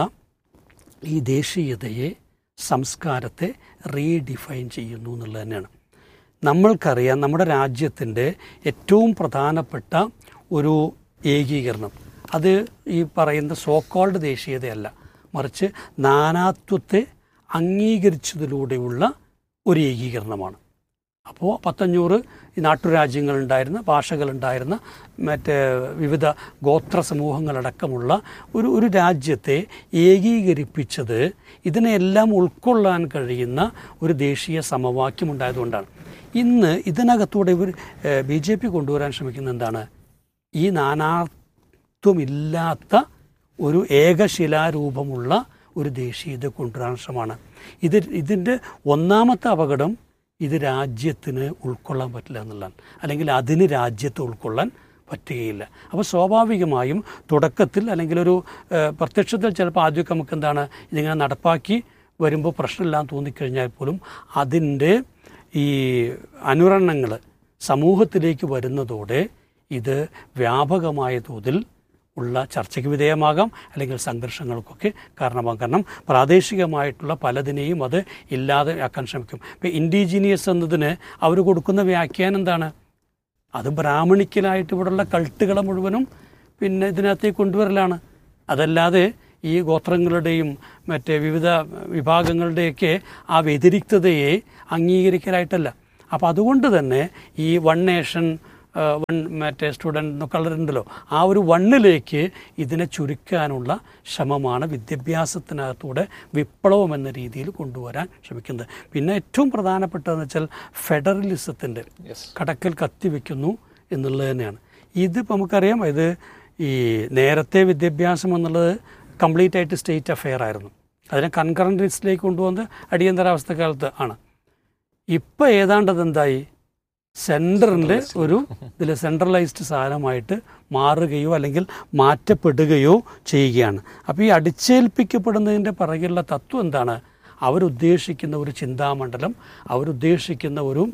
ഈ ദേശീയതയെ, സംസ്കാരത്തെ റീഡിഫൈൻ ചെയ്യുന്നു എന്നുള്ളത് തന്നെയാണ്. നമ്മൾക്കറിയാം, നമ്മുടെ രാജ്യത്തിൻ്റെ ഏറ്റവും പ്രധാനപ്പെട്ട ഒരു ഏകീകരണം അത് ഈ പറയുന്ന സോക്കോൾഡ് ദേശീയതയല്ല, മറിച്ച് നാനാത്വത്തെ അംഗീകരിച്ചതിലൂടെയുള്ള ഒരു ഏകീകരണമാണ്. അപ്പോൾ 1500 നാട്ടുരാജ്യങ്ങളുണ്ടായിരുന്ന, ഭാഷകളുണ്ടായിരുന്ന, മറ്റേ വിവിധ ഗോത്ര സമൂഹങ്ങളടക്കമുള്ള ഒരു രാജ്യത്തെ ഏകീകരിപ്പിച്ചത് ഇതിനെല്ലാം ഉൾക്കൊള്ളാൻ കഴിയുന്ന ഒരു ദേശീയ സമവാക്യം ഉണ്ടായതുകൊണ്ടാണ്. ഇന്ന് ഇതിനകത്തൂടെ BJP കൊണ്ടുവരാൻ ശ്രമിക്കുന്ന എന്താണ്? ഈ നാനാത്വമില്ലാത്ത ഒരു ഏകശിലാരൂപമുള്ള ഒരു ദേശീയത കൊണ്ടുവരാൻ ശ്രമമാണ്. ഇതിൻ്റെ ഒന്നാമത്തെ അപകടം ഇത് രാജ്യത്തിന് ഉൾക്കൊള്ളാൻ പറ്റില്ല എന്നുള്ളതാണ്, അല്ലെങ്കിൽ അതിന് രാജ്യത്തെ ഉൾക്കൊള്ളാൻ പറ്റുകയില്ല. അപ്പോൾ സ്വാഭാവികമായും തുടക്കത്തിൽ അല്ലെങ്കിൽ ഒരു പ്രത്യക്ഷത്തിൽ ചിലപ്പോൾ ആദ്യമൊക്കെ നമുക്ക് എന്താണ് ഇതിങ്ങനെ നടപ്പാക്കി വരുമ്പോൾ പ്രശ്നമില്ലാന്ന് തോന്നിക്കഴിഞ്ഞാൽ പോലും അതിൻ്റെ ഈ അനുരണങ്ങൾ സമൂഹത്തിലേക്ക് വരുന്നതോടെ ഇത് വ്യാപകമായ തോതിൽ ഉള്ള ചർച്ചയ്ക്ക് വിധേയമാകാം, അല്ലെങ്കിൽ സംഘർഷങ്ങൾക്കൊക്കെ കാരണമാകും. കാരണം പ്രാദേശികമായിട്ടുള്ള പലതിനെയും അത് ഇല്ലാതെ ആക്കാൻ ശ്രമിക്കും. ഇപ്പോൾ ഇൻഡിജീനിയസ് എന്നതിന് അവർ കൊടുക്കുന്ന വ്യാഖ്യാനം എന്താണ്? അത് ബ്രാഹ്മണിക്കലായിട്ട് ഇവിടെയുള്ള കൾട്ടുകളെ മുഴുവനും പിന്നെ ഇതിനകത്തേക്ക് കൊണ്ടുവരലാണ്. അതല്ലാതെ ഈ ഗോത്രങ്ങളുടെയും മറ്റേ വിവിധ വിഭാഗങ്ങളുടെയൊക്കെ ആ വ്യതിരിക്തതയെ അംഗീകരിക്കലായിട്ടല്ല. അപ്പോൾ അതുകൊണ്ട് തന്നെ ഈ വൺ നേഷൻ വൺ മറ്റേ സ്റ്റുഡൻറ്റ് എന്നൊക്കെ ഉള്ളതുണ്ടല്ലോ, ആ ഒരു വണ്ണിലേക്ക് ഇതിനെ ചുരുക്കാനുള്ള ശ്രമമാണ് വിദ്യാഭ്യാസത്തിനകത്തൂടെ വിപ്ലവം എന്ന രീതിയിൽ കൊണ്ടുവരാൻ ശ്രമിക്കുന്നത്. പിന്നെ ഏറ്റവും പ്രധാനപ്പെട്ടതെന്ന് വെച്ചാൽ ഫെഡറലിസത്തിൻ്റെ കടക്കൽ കത്തിവെക്കുന്നു എന്നുള്ളത് തന്നെയാണ്. ഇതിപ്പോൾ നമുക്കറിയാം, ഇത് ഈ നേരത്തെ വിദ്യാഭ്യാസം എന്നുള്ളത് കംപ്ലീറ്റ് ആയിട്ട് സ്റ്റേറ്റ് അഫെയർ ആയിരുന്നു. അതിനെ കൺകറൻറ്റ് ലിസ്റ്റിലേക്ക് കൊണ്ടുവന്ന് അടിയന്തരാവസ്ഥ കാലത്ത് ആണ്. ഇപ്പം ഏതാണ്ടത് എന്തായി, സെൻറ്ററിൻ്റെ ഒരു ഇതിൽ സെൻട്രലൈസ്ഡ് സാധനമായിട്ട് മാറുകയോ അല്ലെങ്കിൽ മാറ്റപ്പെടുകയോ ചെയ്യുകയാണ്. അപ്പോൾ ഈ അടിച്ചേൽപ്പിക്കപ്പെടുന്നതിൻ്റെ പിറകിലുള്ള തത്വം എന്താണ്? അവരുദ്ദേശിക്കുന്ന ഒരു ചിന്താമണ്ഡലം, അവരുദ്ദേശിക്കുന്ന ഒരു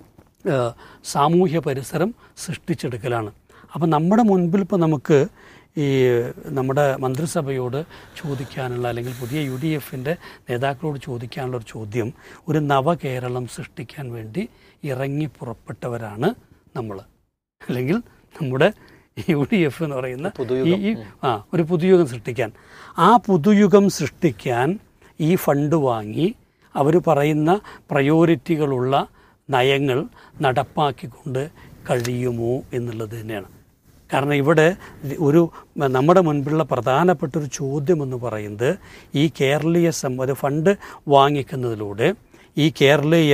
സാമൂഹ്യ പരിസരം സൃഷ്ടിച്ചെടുക്കലാണ്. അപ്പം നമ്മുടെ മുൻപിൽ ഇപ്പോൾ നമുക്ക് ഈ നമ്മുടെ മന്ത്രിസഭയോട് ചോദിക്കാനുള്ള, അല്ലെങ്കിൽ പുതിയ UDF-ൻ്റെ നേതാക്കളോട് ചോദിക്കാനുള്ള ഒരു ചോദ്യം, ഒരു നവകേരളം സൃഷ്ടിക്കാൻ വേണ്ടി ഇറങ്ങി പുറപ്പെട്ടവരാണ് നമ്മൾ, അല്ലെങ്കിൽ നമ്മുടെ UDF എന്ന് പറയുന്ന ഒരു പുതുയുഗം സൃഷ്ടിക്കാൻ. ആ പുതുയുഗം സൃഷ്ടിക്കാൻ ഈ ഫണ്ട് വാങ്ങി അവർ പറയുന്ന പ്രയോറിറ്റികളുള്ള നയങ്ങൾ നടപ്പാക്കിക്കൊണ്ട് കഴിയുമോ എന്നുള്ളത് തന്നെയാണ്. കാരണം ഇവിടെ ഒരു നമ്മുടെ മുൻപിലുള്ള പ്രധാനപ്പെട്ടൊരു ചോദ്യം എന്ന് പറയുന്നത്, ഈ കേരളീയ ഫണ്ട് വാങ്ങിക്കുന്നതിലൂടെ ഈ കേരളീയ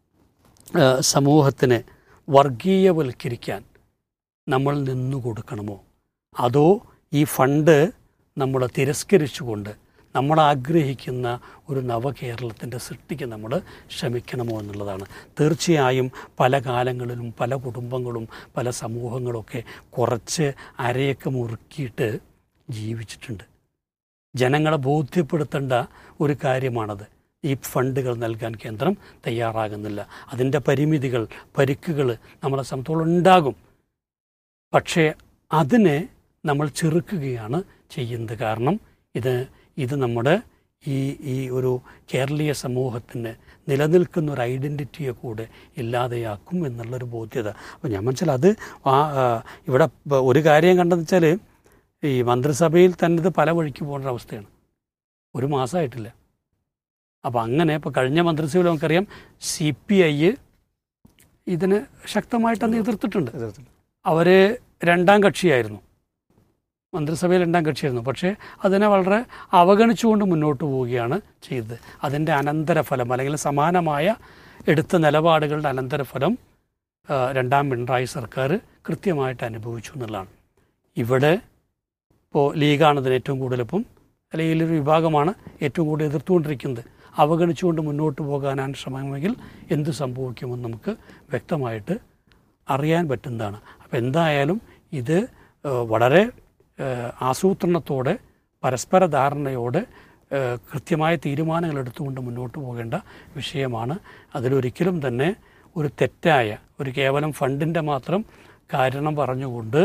സമൂഹത്തിനെ വർഗീയവൽക്കരിക്കാൻ നമ്മൾ നിന്നു കൊടുക്കണമോ, അതോ ഈ ഫണ്ട് നമ്മൾ തിരസ്കരിച്ചുകൊണ്ട് നമ്മൾ ആഗ്രഹിക്കുന്ന ഒരു നവകേരളത്തിൻ്റെ സൃഷ്ടിക്ക് നമ്മൾ ശ്രമിക്കണമോ എന്നുള്ളതാണ്. തീർച്ചയായും പല കാലങ്ങളിലും പല കുടുംബങ്ങളും പല സമൂഹങ്ങളൊക്കെ കുറച്ച് അരയൊക്കെ മുറുക്കിയിട്ട് ജീവിച്ചിട്ടുണ്ട്. ജനങ്ങളെ ബോധ്യപ്പെടുത്തേണ്ട ഒരു കാര്യമാണത്. ഈ ഫണ്ടുകൾ നൽകാൻ കേന്ദ്രം തയ്യാറാകുന്നില്ല. അതിൻ്റെ പരിമിതികൾ, പരിക്കുകൾ നമ്മളെ സംബന്ധിച്ചോളം ഉണ്ടാകും. പക്ഷേ അതിനെ നമ്മൾ ചെറുക്കുകയാണ് ചെയ്യുന്നത്. കാരണം ഇത് നമ്മുടെ ഈ ഒരു കേരളീയ സമൂഹത്തിന് നിലനിൽക്കുന്ന ഒരു ഐഡൻറ്റിറ്റിയെ കൂടെ ഇല്ലാതെയാക്കും എന്നുള്ളൊരു ബോധ്യത. അപ്പോൾ ഞാൻ മനസ്സിലായി ഇവിടെ ഒരു കാര്യം കണ്ടെന്ന് വെച്ചാൽ, ഈ മന്ത്രിസഭയിൽ തന്നെ ഇത് പല വഴിക്ക് പോകുന്ന അവസ്ഥയാണ്. ഒരു മാസമായിട്ടില്ല. അപ്പോൾ അങ്ങനെ ഇപ്പോൾ കഴിഞ്ഞ മന്ത്രിസഭയിൽ നമുക്കറിയാം CPI ഇതിന് ശക്തമായിട്ട് അന്ന് എതിർത്തിട്ടുണ്ട്. അവർ രണ്ടാം കക്ഷിയായിരുന്നു, മന്ത്രിസഭയിൽ രണ്ടാം കക്ഷിയായിരുന്നു. പക്ഷേ അതിനെ വളരെ അവഗണിച്ചുകൊണ്ട് മുന്നോട്ട് പോവുകയാണ് ചെയ്തത്. അതിൻ്റെ അനന്തരഫലം, അല്ലെങ്കിൽ സമാനമായ എടുത്ത നിലപാടുകളുടെ അനന്തരഫലം രണ്ടാം പിണറായി സർക്കാർ കൃത്യമായിട്ട് അനുഭവിച്ചു എന്നുള്ളതാണ്. ഇവിടെ ഇപ്പോൾ ലീഗാണ് ഇതിന് ഏറ്റവും കൂടുതലിപ്പം, അല്ലെങ്കിൽ ഒരു വിഭാഗമാണ് ഏറ്റവും കൂടുതൽ എതിർത്തുകൊണ്ടിരിക്കുന്നത്. അവഗണിച്ചുകൊണ്ട് മുന്നോട്ട് പോകാനാണ് ശ്രമമെങ്കിൽ എന്ത് സംഭവിക്കുമെന്ന് നമുക്ക് വ്യക്തമായിട്ട് അറിയാൻ പറ്റുന്നതാണ്. അപ്പോൾ എന്തായാലും ഇത് വളരെ ആസൂത്രണത്തോടെ, പരസ്പര ധാരണയോടെ കൃത്യമായ തീരുമാനങ്ങൾ എടുത്തുകൊണ്ട് മുന്നോട്ട് പോകേണ്ട വിഷയമാണ്. അതിലൊരിക്കലും തന്നെ ഒരു തെറ്റായ, ഒരു കേവലം ഫണ്ടിൻ്റെ മാത്രം കാരണം പറഞ്ഞുകൊണ്ട്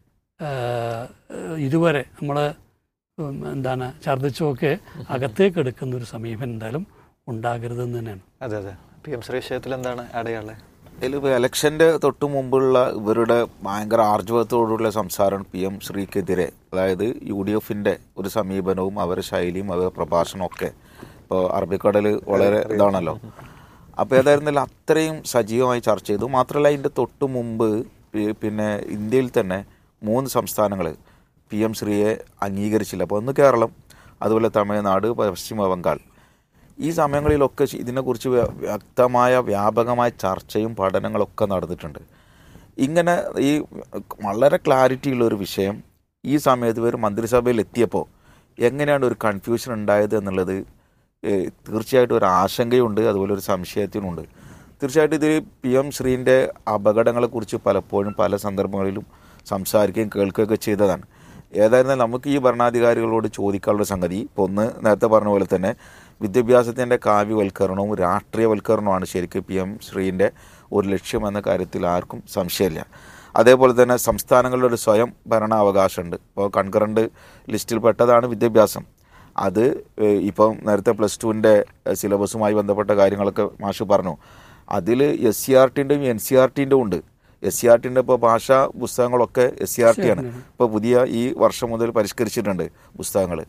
ഇതുവരെ നമ്മൾ ഛർദ്ദിച്ചൊക്കെ അകത്തേക്ക് എടുക്കുന്ന ഒരു സമീപനം എന്തായാലും ഉണ്ടാകരുതെന്ന് തന്നെയാണ്. അതെ അതെ. PM ശ്രീ വിഷയത്തിൽ എന്താണ് അടയാളെ? ഇതിലിപ്പോൾ ഇലക്ഷൻ്റെ തൊട്ട് മുമ്പുള്ള ഇവരുടെ ഭയങ്കര ആർജവത്തോടുള്ള സംസാരമാണ് PM ശ്രീക്കെതിരെ. അതായത് UDF-ൻ്റെ ഒരു സമീപനവും അവരുടെ ശൈലിയും അവരുടെ പ്രഭാഷണവും ഒക്കെ ഇപ്പോൾ അറബിക്കടൽ വളരെ ഇതാണല്ലോ. അപ്പോൾ ഏതായിരുന്നാലും അത്രയും സജീവമായി ചർച്ച ചെയ്തു. മാത്രമല്ല ഇതിൻ്റെ തൊട്ട് മുമ്പ് പിന്നെ ഇന്ത്യയിൽ തന്നെ 3 സംസ്ഥാനങ്ങൾ PM ശ്രീയെ അംഗീകരിച്ചില്ല. അപ്പോൾ ഒന്ന് കേരളം, അതുപോലെ തമിഴ്നാട്, പശ്ചിമ ബംഗാൾ. ഈ സമയങ്ങളിലൊക്കെ ഇതിനെക്കുറിച്ച് വ്യക്തമായ വ്യാപകമായ ചർച്ചയും പഠനങ്ങളൊക്കെ നടന്നിട്ടുണ്ട്. ഇങ്ങനെ ഈ വളരെ ക്ലാരിറ്റിയുള്ളൊരു വിഷയം ഈ സമയത്ത് ഇവർ മന്ത്രിസഭയിൽ എത്തിയപ്പോൾ എങ്ങനെയാണ് ഒരു കൺഫ്യൂഷൻ ഉണ്ടായത് എന്നുള്ളത് തീർച്ചയായിട്ടും ഒരു ആശങ്കയുണ്ട്, അതുപോലെ ഒരു സംശയത്തിനുണ്ട്. തീർച്ചയായിട്ടും ഇത് PM ശ്രീൻ്റെ അപകടങ്ങളെക്കുറിച്ച് പലപ്പോഴും പല സന്ദർഭങ്ങളിലും സംസാരിക്കുകയും കേൾക്കുകയൊക്കെ ചെയ്തതാണ്. ഏതായിരുന്നാലും നമുക്ക് ഈ ഭരണാധികാരികളോട് ചോദിക്കാനുള്ള സംഗതി, ഇപ്പോൾ ഒന്ന് നേരത്തെ പറഞ്ഞ പോലെ തന്നെ വിദ്യാഭ്യാസത്തിൻ്റെ കാവ്യവൽക്കരണവും രാഷ്ട്രീയവൽക്കരണവുമാണ് ശരിക്കും PM ശ്രീൻ്റെ ഒരു ലക്ഷ്യം എന്ന കാര്യത്തിൽ ആർക്കും സംശയമില്ല. അതേപോലെ തന്നെ സംസ്ഥാനങ്ങളുടെ ഒരു സ്വയം ഭരണാവകാശമുണ്ട്. ഇപ്പോൾ കൺകറൻറ്റ് ലിസ്റ്റിൽ പെട്ടതാണ് വിദ്യാഭ്യാസം. അത് ഇപ്പം നേരത്തെ +2ൻ്റെ സിലബസുമായി ബന്ധപ്പെട്ട കാര്യങ്ങളൊക്കെ മാഷ് പറഞ്ഞു. അതിൽ SCRT-ൻ്റെയും NCRT-ൻ്റെയും ഉണ്ട്. SCRT-ൻ്റെ ഇപ്പോൾ ഭാഷാ പുസ്തകങ്ങളൊക്കെ SCRT ആണ്. ഇപ്പോൾ പുതിയ ഈ വർഷം മുതൽ പരിഷ്കരിച്ചിട്ടുണ്ട് പുസ്തകങ്ങൾ.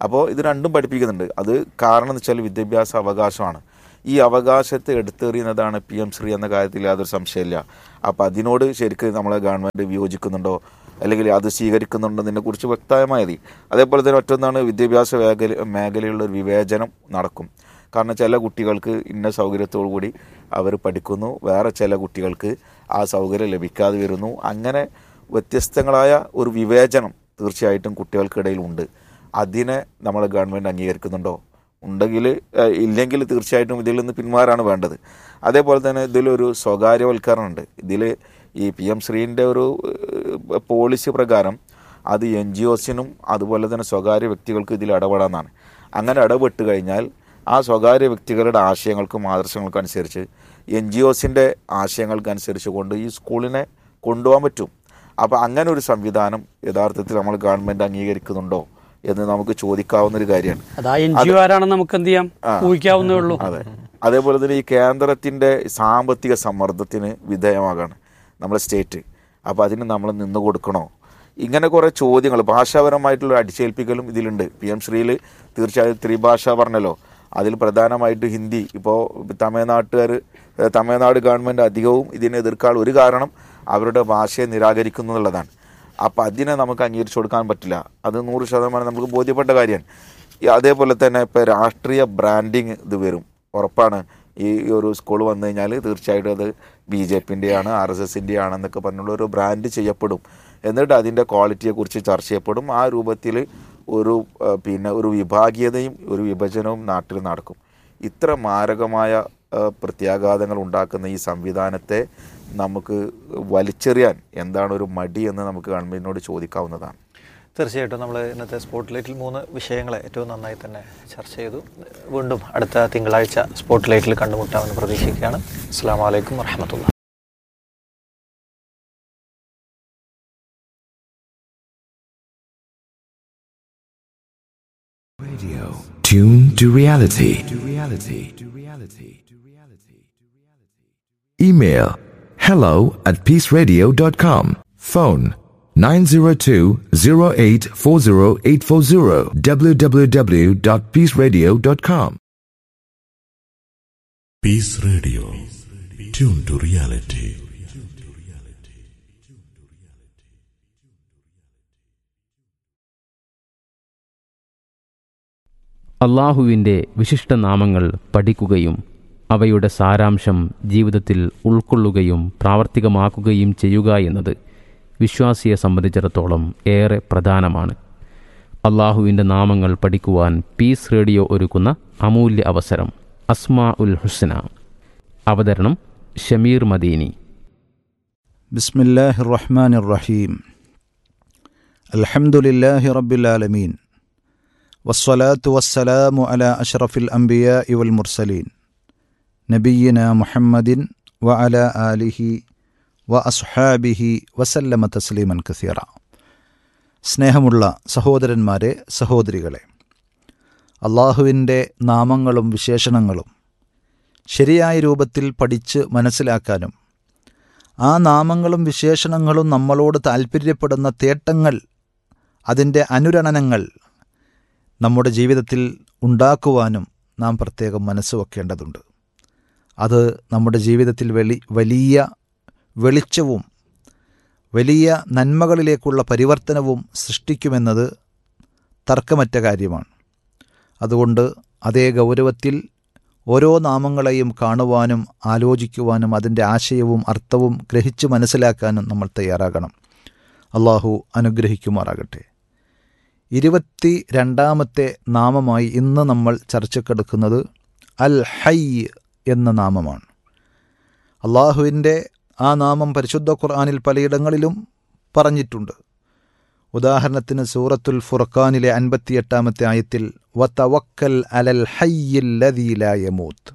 അപ്പോൾ ഇത് രണ്ടും പഠിപ്പിക്കുന്നുണ്ട്. അത് കാരണം എന്ന് വെച്ചാൽ വിദ്യാഭ്യാസ അവകാശമാണ്. ഈ അവകാശത്തെ എടുത്തെറിയുന്നതാണ് PM ശ്രീ എന്ന കാര്യത്തിൽ യാതൊരു സംശയമില്ല. അപ്പോൾ അതിനോട് ശരിക്കും നമ്മളെ ഗവൺമെൻറ് വിയോജിക്കുന്നുണ്ടോ അല്ലെങ്കിൽ അത് സ്വീകരിക്കുന്നുണ്ടതിനെ കുറിച്ച് വ്യക്തമായി മതി. അതേപോലെ തന്നെ മറ്റൊന്നാണ് വിദ്യാഭ്യാസ മേഖലയുള്ള ഒരു വിവേചനം നടക്കും. കാരണം ചില കുട്ടികൾക്ക് ഇന്ന സൗകര്യത്തോടു കൂടി അവർ പഠിക്കുന്നു, വേറെ ചില കുട്ടികൾക്ക് ആ സൗകര്യം ലഭിക്കാതെ വരുന്നു. അങ്ങനെ വ്യത്യസ്തങ്ങളായ ഒരു വിവേചനം തീർച്ചയായിട്ടും കുട്ടികൾക്കിടയിൽ ഉണ്ട്. അതിനെ നമ്മൾ ഗവൺമെൻറ് അംഗീകരിക്കുന്നുണ്ടോ? ഉണ്ടെങ്കിൽ ഇല്ലെങ്കിൽ തീർച്ചയായിട്ടും ഇതിൽ നിന്ന് പിന്മാറാണ് വേണ്ടത്. അതേപോലെ തന്നെ ഇതിലൊരു സ്വകാര്യവൽക്കരണമുണ്ട്. ഇതിൽ ഈ PM ശ്രീൻ്റെ ഒരു പോളിസി പ്രകാരം അത് NGOസിനും അതുപോലെ തന്നെ സ്വകാര്യ വ്യക്തികൾക്ക് ഇതിൽ ഇടപെടാമെന്നാണ്. അങ്ങനെ ഇടപെട്ട് കഴിഞ്ഞാൽ ആ സ്വകാര്യ വ്യക്തികളുടെ ആശയങ്ങൾക്കും ആദർശങ്ങൾക്കും അനുസരിച്ച് NGOസിൻ്റെ ആശയങ്ങൾക്കനുസരിച്ച് കൊണ്ട് ഈ സ്കൂളിനെ കൊണ്ടുപോകാൻ പറ്റും. അപ്പോൾ അങ്ങനെ ഒരു സംവിധാനം യഥാർത്ഥത്തിൽ നമ്മൾ ഗവൺമെൻറ് അംഗീകരിക്കുന്നുണ്ടോ എന്ന് നമുക്ക് ചോദിക്കാവുന്നൊരു കാര്യമാണ്. നമുക്ക് എന്ത് ചെയ്യാം, ഊഹിക്കാവുന്നേ ഉള്ളൂ. അതെ. അതേപോലെ തന്നെ ഈ കേന്ദ്രത്തിൻ്റെ സാമ്പത്തിക സമ്മർദ്ദത്തിന് വിധേയമാകാണ് നമ്മുടെ സ്റ്റേറ്റ്. അപ്പോൾ അതിന് നമ്മൾ നിന്ന് കൊടുക്കണോ? ഇങ്ങനെ കുറേ ചോദ്യങ്ങൾ, ഭാഷാപരമായിട്ടുള്ള അടിച്ചേൽപ്പിക്കലും ഇതിലുണ്ട്. PM ശ്രീയിൽ തീർച്ചയായും ത്രിഭാഷ പറഞ്ഞല്ലോ, അതിൽ പ്രധാനമായിട്ട് ഹിന്ദി. ഇപ്പോൾ തമിഴ്നാട് ഗവൺമെൻറ് അധികവും ഇതിനെ എതിർക്കാൻ ഒരു കാരണം അവരുടെ ഭാഷയെ നിരാകരിക്കുന്നു എന്നുള്ളതാണ്. അപ്പോൾ അതിനെ നമുക്ക് അംഗീകരിച്ചു കൊടുക്കാൻ പറ്റില്ല. അത് 100% നമുക്ക് ബോധ്യപ്പെട്ട കാര്യമാണ്. അതേപോലെ തന്നെ ഇപ്പോൾ രാഷ്ട്രീയ ബ്രാൻഡിങ് ഇത് വരും, ഉറപ്പാണ്. ഈ ഒരു സ്കൂൾ വന്നു കഴിഞ്ഞാൽ തീർച്ചയായിട്ടും അത് BJPൻ്റെയാണ്, RSSൻ്റെയാണ് എന്നൊക്കെ പറഞ്ഞുള്ള ഒരു ബ്രാൻഡ് ചെയ്യപ്പെടും. എന്നിട്ട് അതിൻ്റെ ക്വാളിറ്റിയെക്കുറിച്ച് ചർച്ച ചെയ്യപ്പെടും. ആ രൂപത്തിൽ ഒരു വിഭാഗീയതയും ഒരു വിഭജനവും നാട്ടിൽ നടക്കും. ഇത്ര മാരകമായ പ്രത്യാഘാതങ്ങൾ ഉണ്ടാക്കുന്ന ഈ സംവിധാനത്തെ നമുക്ക് വലിച്ചെറിയാൻ എന്താണ് ഒരു മടി എന്ന് നമുക്ക് ഗവൺമെൻറ്റിനോട് ചോദിക്കാവുന്നതാണ്. തീർച്ചയായിട്ടും നമ്മൾ ഇന്നത്തെ സ്പോട്ട്ലൈറ്റിൽ 3 വിഷയങ്ങളെ ഏറ്റവും നന്നായി തന്നെ ചർച്ച ചെയ്തു. വീണ്ടും അടുത്ത തിങ്കളാഴ്ച സ്പോട്ട്ലൈറ്റിൽ കണ്ടുമുട്ടാമെന്ന് പ്രതീക്ഷിക്കുകയാണ്. അസ്സലാമു അലൈക്കും വറഹ്മത്തുള്ളാഹി. Radio tuned to reality. Email hello@peaceradio.com. Phone 902-0840-840 www.peaceradio.com. Peace Radio, tuned to reality. അള്ളാഹുവിൻ്റെ വിശിഷ്ടനാമങ്ങൾ പഠിക്കുകയും അവയുടെ സാരാംശം ജീവിതത്തിൽ ഉൾക്കൊള്ളുകയും പ്രാവർത്തികമാക്കുകയും ചെയ്യുക എന്നത് വിശ്വാസിയെ സംബന്ധിച്ചിടത്തോളം ഏറെ പ്രധാനമാണ്. അള്ളാഹുവിൻ്റെ നാമങ്ങൾ പഠിക്കുവാൻ പീസ് റേഡിയോ ഒരുക്കുന്ന അമൂല്യ അവസരം അസ്മാ ഉൽ ഹുസ്ന. അവതരണം ഷമീർ മദീനി. ബിസ്മില്ലാഹിർ റഹ്മാനിർ റഹീം. അൽഹംദുലില്ലാഹി റബ്ബിൽ ആലമീൻ. വസ്സലാത്തു വസ്സലാമു അലാ അഷ്റഫിൽ അംബിയാഇ വൽ മുർസലീൻ നബിയ്യിനാ മുഹമ്മദിൻ വ അലാ ആലിഹി വ അസ്ഹാബിഹി വസല്ലമ തസ്ലീമൻ കസീറ. സ്നേഹമുള്ള സഹോദരന്മാരെ, സഹോദരികളെ, അള്ളാഹുവിൻ്റെ നാമങ്ങളും വിശേഷണങ്ങളും ശരിയായ രൂപത്തിൽ പഠിച്ച് മനസ്സിലാക്കാനും ആ നാമങ്ങളും വിശേഷണങ്ങളും നമ്മളോട് താൽപ്പര്യപ്പെടുന്ന തേട്ടങ്ങൾ, അതിൻ്റെ അനുരണനങ്ങൾ നമ്മുടെ ജീവിതത്തിൽ ഉണ്ടാക്കുവാനും നാം പ്രത്യേകം മനസ്സ് വെക്കേണ്ടതുണ്ട്. അത് നമ്മുടെ ജീവിതത്തിൽ വലിയ വെളിച്ചവും വലിയ നന്മകളിലേക്കുള്ള പരിവർത്തനവും സൃഷ്ടിക്കുമെന്നത് തർക്കമറ്റ കാര്യമാണ്. അതുകൊണ്ട് അതേ ഗൗരവത്തിൽ ഓരോ നാമങ്ങളെയും കാണുവാനും ആലോചിക്കുവാനും അതിൻ്റെ ആശയവും അർത്ഥവും ഗ്രഹിച്ച് മനസ്സിലാക്കാനും നമ്മൾ തയ്യാറാകണം. അള്ളാഹു അനുഗ്രഹിക്കുമാറാകട്ടെ. 22ാമത്തെ നാമമായി ഇന്ന് നമ്മൾ ചർച്ചക്കെടുക്കുന്നത് അൽ ഹയ്യ് എന്ന നാമമാണ്. അള്ളാഹുവിൻ്റെ ആ നാമം പരിശുദ്ധ ഖുർആനിൽ പലയിടങ്ങളിലും പറഞ്ഞിട്ടുണ്ട്. ഉദാഹരണത്തിന് സൂറത്തുൽ ഫുർഖാനിലെ 58ാമത്തെ ആയത്തിൽ വതവക്കൽ അലൽ ഹയ്യില്ലദീ ലാ യമൂത്ത്.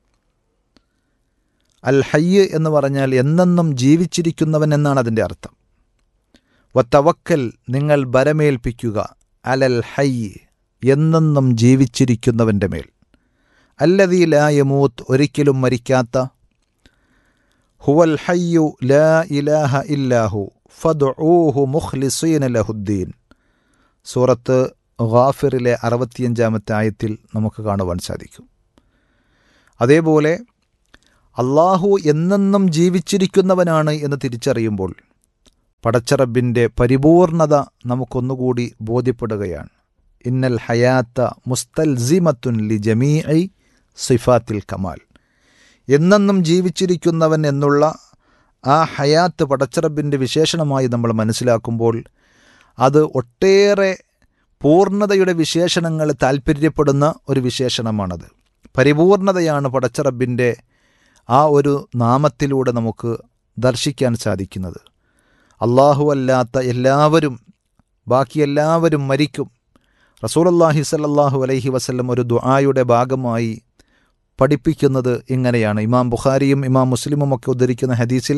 അൽ ഹയ്യ് എന്ന് പറഞ്ഞാൽ എന്നെന്നും ജീവിച്ചിരിക്കുന്നവൻ എന്നാണ് അതിൻ്റെ അർത്ഥം. വതവക്കൽ, നിങ്ങൾ ബരമേൽപ്പിക്കുക, അലൽ ഹയ്യ്, എന്നെന്നും ജീവിച്ചിരിക്കുന്നവൻ്റെ മേൽ, അല്ലദീ ലാ യമൂത്ത്, ഒരിക്കലും മരിക്കാത്ത, ഹുവൽ ഹയ്യു ലാ ഇലാഹ ഇല്ലാഹു ഫദ്ഉഹു മുഖ്ലിസീന ലഹുദ്ദീൻ. സൂറത്ത് ഗാഫിറിലെ 65-ാമത്തെ ആയത്തിൽ നമുക്ക് കാണുവാൻ സാധിക്കും. അതേപോലെ അള്ളാഹു എന്നെന്നും ജീവിച്ചിരിക്കുന്നവനാണ് എന്ന് തിരിച്ചറിയുമ്പോൾ പടച്ചറബിൻ്റെ പരിപൂർണത നമുക്കൊന്നുകൂടി ബോധ്യപ്പെടുകയാണ്. ഇന്നൽ ഹയാത്ത മുസ്തൽസിമത്തുൻ ലി ജമീഇ സിഫാത്തിൽ കമാൽ. എന്നെന്നും ജീവിച്ചിരിക്കുന്നവൻ എന്നുള്ള ആ ഹയാത്ത് പടച്ചറബിൻ്റെ വിശേഷണമായി നമ്മൾ മനസ്സിലാക്കുമ്പോൾ അത് ഒട്ടേറെ പൂർണ്ണതയുടെ വിശേഷണങ്ങൾ താൽപ്പര്യപ്പെടുന്ന ഒരു വിശേഷണമാണത്. പരിപൂർണതയാണ് പടച്ചറബിൻ്റെ ആ ഒരു നാമത്തിലൂടെ നമുക്ക് ദർശിക്കാൻ സാധിക്കുന്നത്. അല്ലാഹു അല്ലാത്ത എല്ലാവരും, ബാക്കി എല്ലാവരും മരിക്കും. റസൂലുള്ളാഹി സ്വല്ലല്ലാഹു അലൈഹി വസല്ലം ഒരു ദുആയുടെ ഭാഗമായി പഠിപ്പിക്കുന്നത് ഇങ്ങനെയാണ്. ഇമാം ബുഖാരിയും ഇമാം മുസ്ലിമും ഒക്കെ ഉദ്ധരിക്കുന്ന ഹദീസിൽ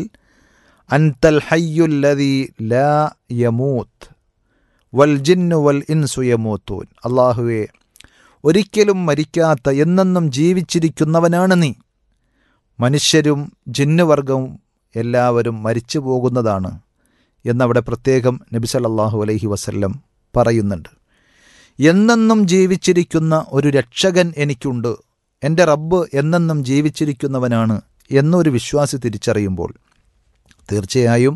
അൻതൽ ഹയ്യുല്ലദീ ലാ യമൂത്ത് വൽ ജിന്നു വൽ ഇൻസു യമൂത്തൂൻ. അല്ലാഹുവേ, ഒരിക്കലും മരിക്കാത്ത എന്നെന്നും ജീവിച്ചിരിക്കുന്നവനാണ് നീ. മനുഷ്യരും ജിന്നുവർഗവും എല്ലാവരും മരിച്ചു പോകുന്നതാണ് എന്നവിടെ പ്രത്യേകം നബി സല്ലല്ലാഹു അലൈഹി വസല്ലം പറയുന്നുണ്ട്. എന്നെന്നും ജീവിച്ചിരിക്കുന്ന ഒരു രക്ഷകൻ എനിക്കുണ്ട്, എൻ്റെ റബ്ബ് എന്നെന്നും ജീവിച്ചിരിക്കുന്നവനാണ് എന്നൊരു വിശ്വാസി തിരിച്ചറിയുമ്പോൾ തീർച്ചയായും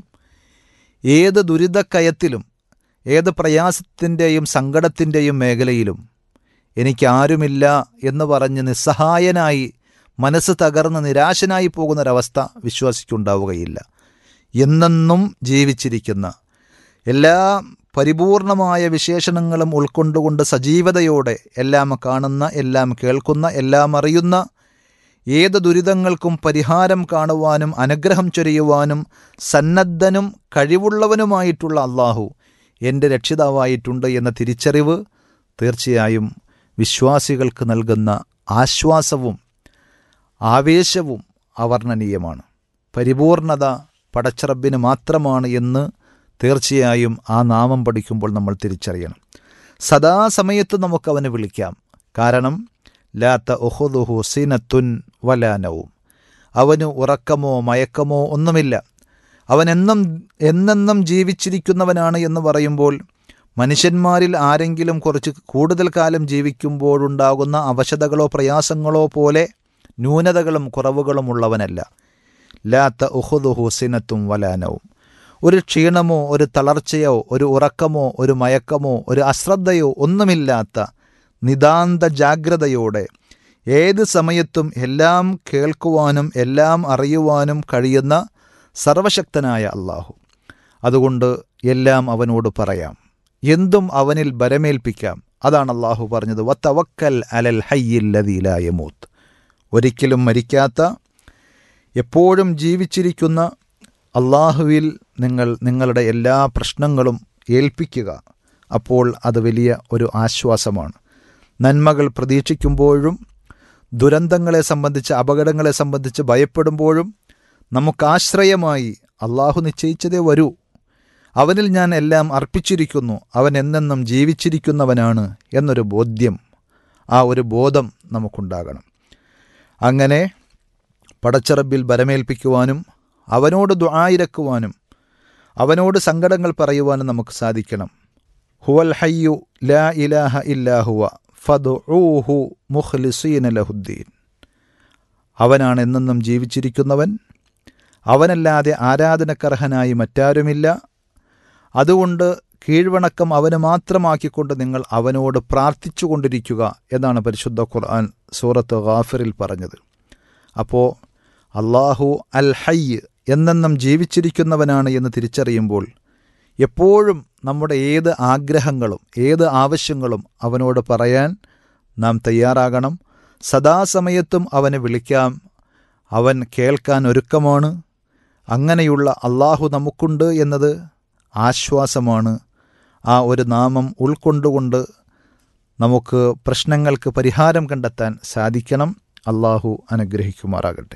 ഏത് ദുരിതക്കയത്തിലും ഏത് പ്രയാസത്തിൻ്റെയും സങ്കടത്തിൻ്റെയും മേഖലയിലും എനിക്കാരുമില്ല എന്ന് പറഞ്ഞ് നിസ്സഹായനായി മനസ്സ് തകർന്ന് നിരാശനായി പോകുന്നൊരവസ്ഥ വിശ്വാസിക്കുണ്ടാവുകയില്ല. എന്നെന്നും ജീവിച്ചിരിക്കുന്ന എല്ലാ പരിപൂർണമായ വിശേഷണങ്ങളും ഉൾക്കൊണ്ടുകൊണ്ട് സജീവതയോടെ എല്ലാം കാണുന്ന, എല്ലാം കേൾക്കുന്ന, എല്ലാം അറിയുന്ന, ഏത് ദുരിതങ്ങൾക്കും പരിഹാരം കാണുവാനും അനുഗ്രഹം ചൊരിയുവാനും സന്നദ്ധനും കഴിവുള്ളവനുമായിട്ടുള്ള അള്ളാഹു എൻ്റെ രക്ഷിതാവായിട്ടുണ്ട് എന്ന തിരിച്ചറിവ് തീർച്ചയായും വിശ്വാസികൾക്ക് നൽകുന്ന ആശ്വാസവും ആവേശവും അവർണ്ണനീയമാണ്. പരിപൂർണത പടച്ചറബിന് മാത്രമാണ് എന്ന് തീർച്ചയായും ആ നാമം പഠിക്കുമ്പോൾ നമ്മൾ തിരിച്ചറിയണം. സദാസമയത്ത് നമുക്കവനെ വിളിക്കാം. കാരണം ലാ തഅഖുദുഹു സിനത്തുൻ വലാ നൗം. അവന് ഉറക്കമോ മയക്കമോ ഒന്നുമില്ല. അവൻ എന്നെന്നും ജീവിച്ചിരിക്കുന്നവനാണ് എന്ന് പറയുമ്പോൾ മനുഷ്യന്മാരിൽ ആരെങ്കിലും കുറച്ച് കൂടുതൽ കാലം ജീവിക്കുമ്പോഴുണ്ടാകുന്ന അവശതകളോ പ്രയാസങ്ങളോ പോലെ ന്യൂനതകളും കുറവുകളും ഉള്ളവനല്ല. ലാ തഅഖുദുഹു സിനത്തും വലാ നൗം. ഒരു ക്ഷീണമോ ഒരു തളർച്ചയോ ഒരു ഉറക്കമോ ഒരു മയക്കമോ ഒരു അശ്രദ്ധയോ ഒന്നുമില്ലാത്ത നിതാന്ത ജാഗ്രതയോടെ ഏത് സമയത്തും എല്ലാം കേൾക്കുവാനും എല്ലാം അറിയുവാനും കഴിയുന്ന സർവശക്തനായ അള്ളാഹു. അതുകൊണ്ട് എല്ലാം അവനോട് പറയാം, എന്തും അവനിൽ ബരമേൽപ്പിക്കാം. അതാണ് അള്ളാഹു പറഞ്ഞത്, വതവക്കൽ അലൽ ഹയ്യില്ലദീ ലാ യമൂത്ത്. ഒരിക്കലും മരിക്കാത്ത എപ്പോഴും ജീവിച്ചിരിക്കുന്ന അള്ളാഹുവിൽ നിങ്ങളുടെ എല്ലാ പ്രശ്നങ്ങളും ഏൽപ്പിക്കുക. അപ്പോൾ അത് വലിയ ഒരു ആശ്വാസമാണ്. നന്മകൾ പ്രതീക്ഷിക്കുമ്പോഴും ദുരന്തങ്ങളെ സംബന്ധിച്ച് അപകടങ്ങളെ സംബന്ധിച്ച് ഭയപ്പെടുമ്പോഴും നമുക്കാശ്രയമായി അള്ളാഹു നിശ്ചയിച്ചതേ വരൂ. അവനിൽ ഞാൻ എല്ലാം അർപ്പിച്ചിരിക്കുന്നു, അവൻ എന്നെന്നും ജീവിച്ചിരിക്കുന്നവനാണ് എന്നൊരു ബോധ്യം, ആ ഒരു ബോധം നമുക്കുണ്ടാകണം. അങ്ങനെ പടച്ചറബിൽ ബരമേൽപ്പിക്കുവാനും അവനോട് ദുആയിരക്കുവാനും അവനോട് സങ്കടങ്ങൾ പറയുവാനും നമുക്ക് സാധിക്കണം. ഹുവൽ ഹയ്യു ലാ ഇലാഹ ഇല്ലാ ഹുവ ഫദ്ഉഹു മുഖ്ലിസീന ലഹുദ്ദീൻ. അവനാണ് എന്നെന്നും ജീവിച്ചിരിക്കുന്നവൻ, അവനല്ലാതെ ആരാധനക്കർഹനായി മറ്റാരുമില്ല. അതുകൊണ്ട് കീഴ്വണക്കം അവന് മാത്രമാക്കിക്കൊണ്ട് നിങ്ങൾ അവനോട് പ്രാർത്ഥിച്ചു കൊണ്ടിരിക്കുക എന്നാണ് പരിശുദ്ധ ഖുർആൻ സൂറത്ത് ഗാഫിറിൽ പറഞ്ഞത്. അപ്പോൾ അള്ളാഹു അൽ ഹയ്യ് എന്നെന്നും ജീവിച്ചിരിക്കുന്നവനാണ് എന്ന് തിരിച്ചറിയുമ്പോൾ എപ്പോഴും നമ്മുടെ ഏത് ആഗ്രഹങ്ങളും ഏത് ആവശ്യങ്ങളും അവനോട് പറയാൻ നാം തയ്യാറാകണം. സദാസമയത്തും അവനെ വിളിക്കാം, അവൻ കേൾക്കാൻ ഒരുക്കമാണ്. അങ്ങനെയുള്ള അള്ളാഹു നമുക്കുണ്ട് എന്നത് ആശ്വാസമാണ്. ആ ഒരു നാമം ഉൾക്കൊണ്ടുകൊണ്ട് നമുക്ക് പ്രശ്നങ്ങൾക്ക് പരിഹാരം കണ്ടെത്താൻ സാധിക്കണം. അള്ളാഹു അനുഗ്രഹിക്കുമാറാകട്ടെ.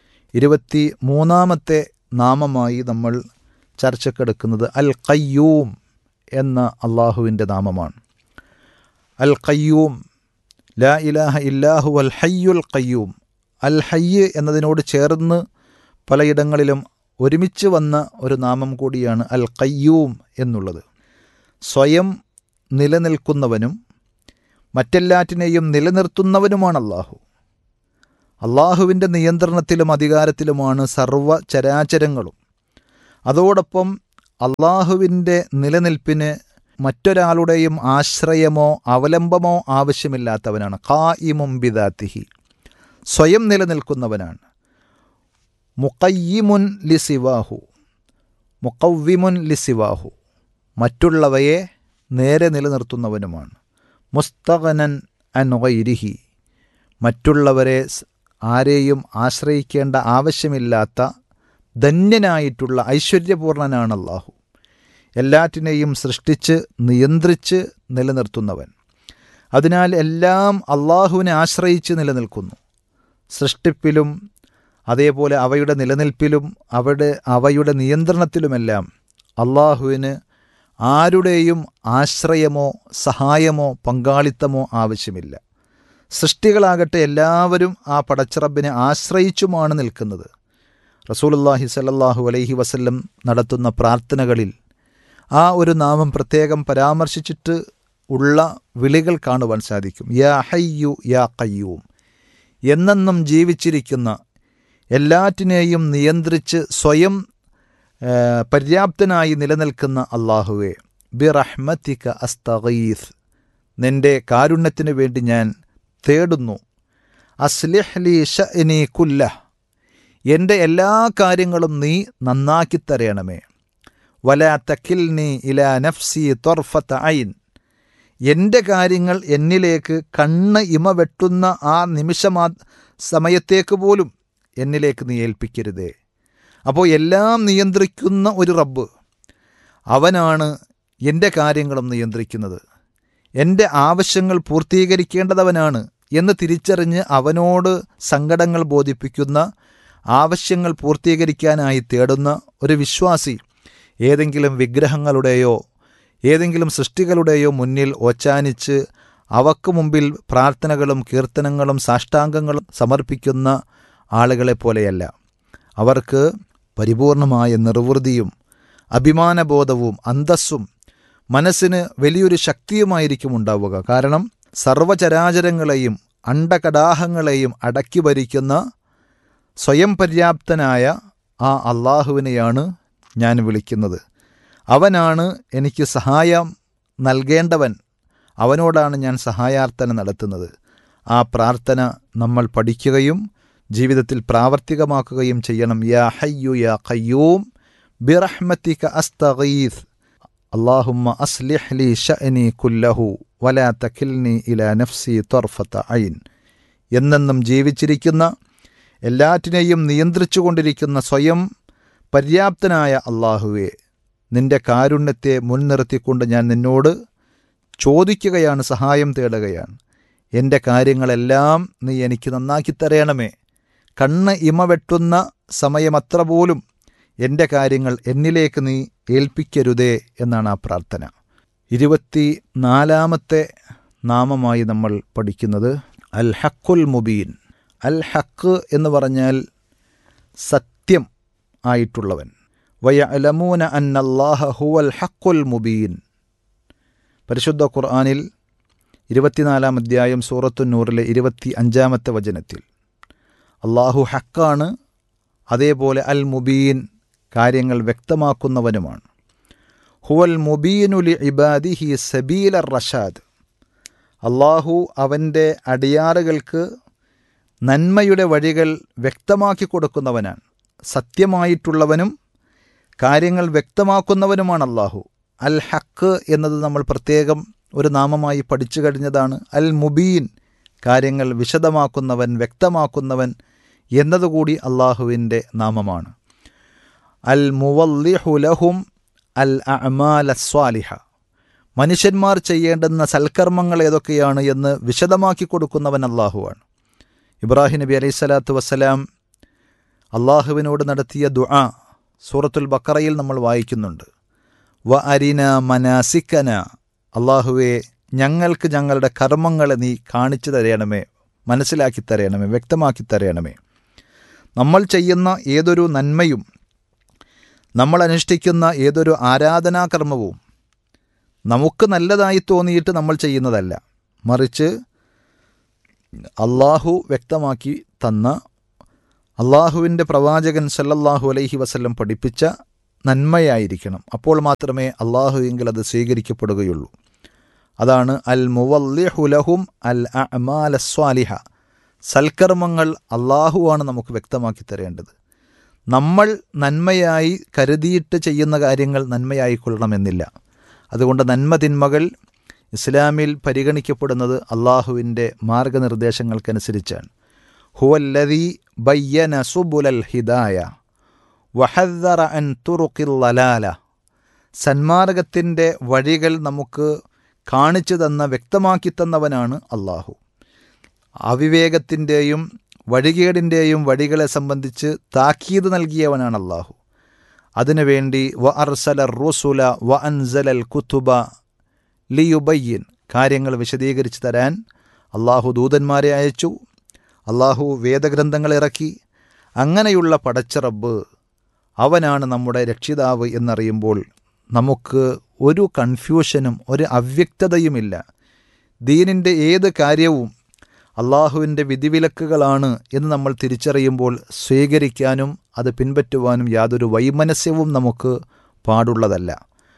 23-ാമത്തെ നാമമായി നമ്മൾ ചർച്ചക്കെടുക്കുന്നത് അൽ ഖയ്യൂം എന്ന അള്ളാഹുവിൻ്റെ നാമമാണ്. അൽ ഖയ്യൂം, ലാ ഇലാഹ ഇല്ലാഹു അൽ ഹയ്യുൽ ഖയ്യൂം. അൽ ഹയ്യ് എന്നതിനോട് ചേർന്ന് പലയിടങ്ങളിലും ഒരുമിച്ച് വന്ന ഒരു നാമം കൂടിയാണ് അൽ ഖയ്യൂം എന്നുള്ളത്. സ്വയം നിലനിൽക്കുന്നവനും മറ്റെല്ലാറ്റിനെയും നിലനിർത്തുന്നവനുമാണ് അല്ലാഹു. അള്ളാഹുവിൻ്റെ നിയന്ത്രണത്തിലും അധികാരത്തിലുമാണ് സർവ്വ ചരാചരങ്ങളും. അതോടൊപ്പം അള്ളാഹുവിൻ്റെ നിലനിൽപ്പിന് മറ്റൊരാളുടെയും ആശ്രയമോ അവലംബമോ ആവശ്യമില്ലാത്തവനാണ്. ഖായിമും ബിദാത്തിഹി, സ്വയം നിലനിൽക്കുന്നവനാണ്. മുഖയ്യിമുൻ ലിസിവാഹു, മുഖവ്വിമുൻ ലിസിവാഹു, മറ്റുള്ളവയെ നേരെ നിലനിർത്തുന്നവനുമാണ്. മുസ്തഗനൻ അൻ ഗൈരിഹി, മറ്റുള്ളവരെ ആരെയും ആശ്രയിക്കേണ്ട ആവശ്യമില്ലാത്ത ധന്യനായിട്ടുള്ള ഐശ്വര്യപൂർണനാണ് അല്ലാഹു. എല്ലാറ്റിനെയും സൃഷ്ടിച്ച് നിയന്ത്രിച്ച് നിലനിർത്തുന്നവൻ. അതിനാൽ എല്ലാം അള്ളാഹുവിനെ ആശ്രയിച്ച് നിലനിൽക്കുന്നു. സൃഷ്ടിപ്പിലും അതേപോലെ അവയുടെ നിലനിൽപ്പിലും അവയുടെ നിയന്ത്രണത്തിലുമെല്ലാം അള്ളാഹുവിന് ആരുടെയും ആശ്രയമോ സഹായമോ പങ്കാളിത്തമോ ആവശ്യമില്ല. സൃഷ്ടികളാകട്ടെ എല്ലാവരും ആ പടച്ചിറബിനെ ആശ്രയിച്ചുമാണ് നിൽക്കുന്നത്. റസൂലുള്ളാഹി സ്വല്ലല്ലാഹു അലൈഹി വസല്ലം നടത്തുന്ന പ്രാർത്ഥനകളിൽ ആ ഒരു നാമം പ്രത്യേകം പരാമർശിച്ചിട്ട് ഉള്ള വിളികൾ കാണുവാൻ സാധിക്കും. യാ ഹയ്യു യാ ഖയ്യൂം, എന്നെന്നും ജീവിച്ചിരിക്കുന്ന, എല്ലാറ്റിനെയും നിയന്ത്രിച്ച് സ്വയം പര്യാപ്തനായി നിലനിൽക്കുന്ന അല്ലാഹുവേ, ബിറഹ്മതിക അസ്തഗീസ്, നിൻ്റെ കാരുണ്യത്തിനു വേണ്ടി ഞാൻ തേടുന്നു. അസ്ലിഹ് ലി ശഅനി കുല്ലഹ്, എൻ്റെ എല്ലാ കാര്യങ്ങളും നീ നന്നാക്കിത്തരയണമേ. വലാ തകിൽനി ഇലാ നഫ്സി ത്വർഫത ഐൻ, എൻ്റെ കാര്യങ്ങൾ എന്നിലേക്ക് കണ്ണ് ഇമ വെട്ടുന്ന ആ സമയത്തേക്ക് പോലും എന്നിലേക്ക് നീ ഏൽപ്പിക്കരുതേ. അപ്പോൾ എല്ലാം നിയന്ത്രിക്കുന്ന ഒരു റബ്ബ്, അവനാണ് എൻ്റെ കാര്യങ്ങളും നിയന്ത്രിക്കുന്നത്. എൻ്റെ ആവശ്യങ്ങൾ പൂർത്തീകരിക്കേണ്ടതവനാണ് എന്ന് തിരിച്ചറിഞ്ഞ് അവനോട് സങ്കടങ്ങൾ ബോധിപ്പിക്കുന്ന, ആവശ്യങ്ങൾ പൂർത്തീകരിക്കാനായി തേടുന്ന ഒരു വിശ്വാസി ഏതെങ്കിലും വിഗ്രഹങ്ങളുടെയോ ഏതെങ്കിലും സൃഷ്ടികളുടെയോ മുന്നിൽ ഓച്ചാനിച്ച് അവക്ക് മുമ്പിൽ പ്രാർത്ഥനകളും കീർത്തനങ്ങളും സാഷ്ടാംഗങ്ങളും സമർപ്പിക്കുന്ന ആളുകളെപ്പോലെയല്ല. അവർക്ക് പരിപൂർണമായ നിർവൃതിയും അഭിമാനബോധവും അന്തസ്സും മനസ്സിന് വലിയൊരു ശക്തിയുമായിരിക്കും ഉണ്ടാവുക. കാരണം സർവചരാചരങ്ങളെയും അണ്ടകടാഹങ്ങളെയും അടക്കി ഭരിക്കുന്ന സ്വയം പര്യാപ്തനായ ആ അള്ളാഹുവിനെയാണ് ഞാൻ വിളിക്കുന്നത്. അവനാണ് എനിക്ക് സഹായം നൽകേണ്ടവൻ, അവനോടാണ് ഞാൻ സഹായാർത്ഥന നടത്തുന്നത്. ആ പ്രാർത്ഥന നമ്മൾ പഠിക്കുകയും ജീവിതത്തിൽ പ്രാവർത്തികമാക്കുകയും ചെയ്യണം. യാ ഹയ്യു യാ ഖയ്യൂം ബിറഹ്മതിക അസ്തഗീസ് അല്ലാഹുമ്മ അസ്ലിഹ് ലി ശഅനി കുല്ലഹു വലാ തകിൽനി ഇലാ നഫ്സി ത്വർഫത ഐൻ. എന്നെന്നും ജീവിച്ചിരിക്കുന്ന, എല്ലാറ്റിനെയും നിയന്ത്രിച്ചു കൊണ്ടിരിക്കുന്ന സ്വയം പര്യാപ്തനായ അള്ളാഹുവേ, നിൻ്റെ കാരുണ്യത്തെ മുൻനിർത്തിക്കൊണ്ട് ഞാൻ നിന്നോട് ചോദിക്കുകയാണ്, സഹായം തേടുകയാണ്. എൻ്റെ കാര്യങ്ങളെല്ലാം നീ എനിക്ക് നന്നാക്കിത്തരയണമേ. കണ്ണ് ഇമ വെട്ടുന്ന സമയമത്ര പോലും എൻ്റെ കാര്യങ്ങൾ എന്നിലേക്ക് നീ ഏൽപ്പിക്കരുതേ എന്നാണ് ആ പ്രാർത്ഥന. 24-ാമത്തെ നാമമായി നമ്മൾ പഠിക്കുന്നത് അൽ ഹക്കുൽ മുബീൻ. അൽ ഹക്ക് എന്ന് പറഞ്ഞാൽ സത്യം ആയിട്ടുള്ളവൻ. വയഅലമൂന അന്നല്ലാഹ ഹുവൽ ഹക്കുൽ മുബീൻ. പരിശുദ്ധ ഖുർആനിൽ 24-ാം അധ്യായം സൂറത്തുൻ നൂറിലെ 25-ാമത്തെ വചനത്തിൽ അള്ളാഹു ഹക്കാണ്, അതേപോലെ അൽ മുബീൻ, കാര്യങ്ങൾ വ്യക്തമാക്കുന്നവനുമാണ്. ഹുവൽ മുബീനു ലി ഇബാദിഹി സബീല റഷാദ്. അള്ളാഹു അവൻ്റെ അടിയാറുകൾക്ക് നന്മയുടെ വഴികൾ വ്യക്തമാക്കി കൊടുക്കുന്നവനാണ്. സത്യമായിട്ടുള്ളവനും കാര്യങ്ങൾ വ്യക്തമാക്കുന്നവനുമാണ് അള്ളാഹു. അൽ ഹക്ക് എന്നത് നമ്മൾ പ്രത്യേകം ഒരു നാമമായി പഠിച്ചു കഴിഞ്ഞതാണ്. അൽ മുബീൻ, കാര്യങ്ങൾ വിശദമാക്കുന്നവൻ, വ്യക്തമാക്കുന്നവൻ എന്നതുകൂടി അള്ളാഹുവിൻ്റെ നാമമാണ്. അൽ മുവല്ലിഹു ലഹും അൽ അഅമാല സ്വാലിഹ. മനുഷ്യന്മാർ ചെയ്യേണ്ടുന്ന സൽക്കർമ്മങ്ങൾ ഏതൊക്കെയാണ് എന്ന് വിശദമാക്കി കൊടുക്കുന്നവൻ അള്ളാഹുവാണ്. ഇബ്രാഹിം നബി അലൈഹി സ്വലാത്തു വസ്സലാം അള്ളാഹുവിനോട് നടത്തിയ ദുആ സൂറത്തുൽ ബഖറയിൽ നമ്മൾ വായിക്കുന്നുണ്ട്. വ അരിന മനാസിക്കന, അള്ളാഹുവെ ഞങ്ങൾക്ക് ഞങ്ങളുടെ കർമ്മങ്ങളെ നീ കാണിച്ചു തരയണമേ, മനസ്സിലാക്കി തരയണമേ, വ്യക്തമാക്കി തരയണമേ. നമ്മൾ ചെയ്യുന്ന ഏതൊരു നന്മയും, നമ്മൾ അനുഷ്ഠിക്കുന്ന ഏതൊരു ആരാധനാകർമ്മവും നമുക്ക് നല്ലതായി തോന്നിയിട്ട് നമ്മൾ ചെയ്യുന്നതല്ല, മറിച്ച് അള്ളാഹു വ്യക്തമാക്കി തന്ന, അള്ളാഹുവിൻ്റെ പ്രവാചകൻ സല്ലല്ലാഹു അലൈഹി വസല്ലം പഠിപ്പിച്ച നന്മയായിരിക്കണം. അപ്പോൾ മാത്രമേ അള്ളാഹുവെങ്കിൽ അത് സ്വീകരിക്കപ്പെടുകയുള്ളൂ. അതാണ് അൽ മുവല്ലിഹു ലഹും അൽ അഅ്മാല സ്വാലിഹ. സൽക്കർമ്മങ്ങൾ അള്ളാഹുവാണ് നമുക്ക് വ്യക്തമാക്കി തരേണ്ടത്. നമ്മൾ നന്മയായി കരുതിയിട്ട് ചെയ്യുന്ന കാര്യങ്ങൾ നന്മയായിക്കൊള്ളണമെന്നില്ല. അതുകൊണ്ട് നന്മ തിന്മകൾ ഇസ്ലാമിൽ പരിഗണിക്കപ്പെടുന്നത് അള്ളാഹുവിൻ്റെ മാർഗനിർദ്ദേശങ്ങൾക്കനുസരിച്ചാണ്. ഹുവല്ലദീ ബയ്യന സുബുലൽ ഹിദായ വഹദ്ദറ അൻ തുറുഖിൽ ലലാല. സന്മാർഗത്തിൻ്റെ വഴികൾ നമുക്ക് കാണിച്ചു തന്ന, വ്യക്തമാക്കി തന്നവനാണ് അള്ളാഹു. അവിവേകത്തിൻ്റെയും വഴികേടിൻ്റെയും വഴികളെ സംബന്ധിച്ച് താക്കീത് നൽകിയവനാണ് അള്ളാഹു. അതിനുവേണ്ടി വ അർസല റുസുല വ അൻസലൽ കുതുബ ലിയുബയ്യിൻ, കാര്യങ്ങൾ വിശദീകരിച്ച് തരാൻ അള്ളാഹു ദൂതന്മാരെ അയച്ചു, അള്ളാഹു വേദഗ്രന്ഥങ്ങൾ ഇറക്കി. അങ്ങനെയുള്ള പടച്ച റബ്ബ് അവനാണ് നമ്മുടെ രക്ഷിതാവ് എന്നറിയുമ്പോൾ നമുക്ക് ഒരു കൺഫ്യൂഷനും ഒരു അവ്യക്തതയുമില്ല. ദീനിൻ്റെ ഏത് കാര്യവും അള്ളാഹുവിൻ്റെ വിധിവിലക്കുകളാണ് എന്ന് നമ്മൾ തിരിച്ചറിയുമ്പോൾ സ്വീകരിക്കാനും അത് പിൻപറ്റുവാനും യാതൊരു വൈമനസ്യവും നമുക്ക് പാടുള്ളതല്ല.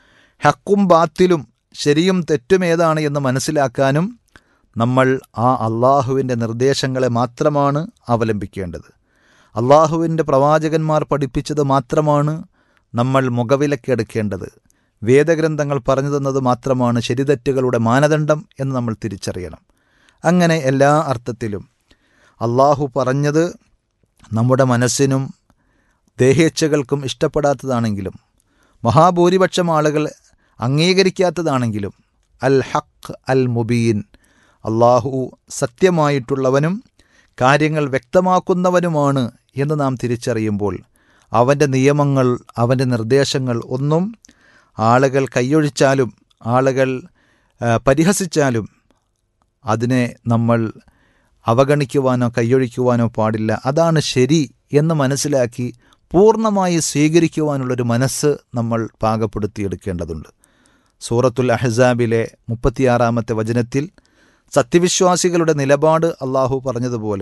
ഹക്കും ബാത്തിലും ശരിയും തെറ്റും ഏതാണ് എന്ന് മനസ്സിലാക്കാനും നമ്മൾ ആ അള്ളാഹുവിൻ്റെ നിർദ്ദേശങ്ങളെ മാത്രമാണ് അവലംബിക്കേണ്ടത്. അള്ളാഹുവിൻ്റെ പ്രവാചകന്മാർ പഠിപ്പിച്ചത് മാത്രമാണ് നമ്മൾ മുഖവിലക്കെടുക്കേണ്ടത്. വേദഗ്രന്ഥങ്ങൾ പറഞ്ഞു തന്നത് മാത്രമാണ് ശരിതെറ്റുകളുടെ മാനദണ്ഡം എന്ന് നമ്മൾ തിരിച്ചറിയണം. അങ്ങനെ എല്ലാ അർത്ഥത്തിലും അള്ളാഹു പറഞ്ഞത് നമ്മുടെ മനസ്സിനും ദേഹേച്ഛകൾക്കും ഇഷ്ടപ്പെടാത്തതാണെങ്കിലും മഹാഭൂരിപക്ഷം ആളുകൾ അംഗീകരിക്കാത്തതാണെങ്കിലും അൽ ഹഖ് അൽ മുബീൻ, അള്ളാഹു സത്യമായിട്ടുള്ളവനും കാര്യങ്ങൾ വ്യക്തമാക്കുന്നവനുമാണ് എന്ന് നാം തിരിച്ചറിയുമ്പോൾ അവൻ്റെ നിയമങ്ങൾ, അവൻ്റെ നിർദ്ദേശങ്ങൾ ഒന്നും ആളുകൾ കൈയൊഴിച്ചാലും ആളുകൾ പരിഹസിച്ചാലും അതിനെ നമ്മൾ അവഗണിക്കുവാനോ കൈയൊഴിക്കുവാനോ പാടില്ല. അതാണ് ശരി എന്ന് മനസ്സിലാക്കി പൂർണ്ണമായി സ്വീകരിക്കുവാനുള്ളൊരു മനസ്സ് നമ്മൾ പാകപ്പെടുത്തിയെടുക്കേണ്ടതുണ്ട്. സൂറത്തുൽ അഹ്സാബിലെ 36-ാമത്തെ വചനത്തിൽ സത്യവിശ്വാസികളുടെ നിലപാട് അള്ളാഹു പറഞ്ഞതുപോലെ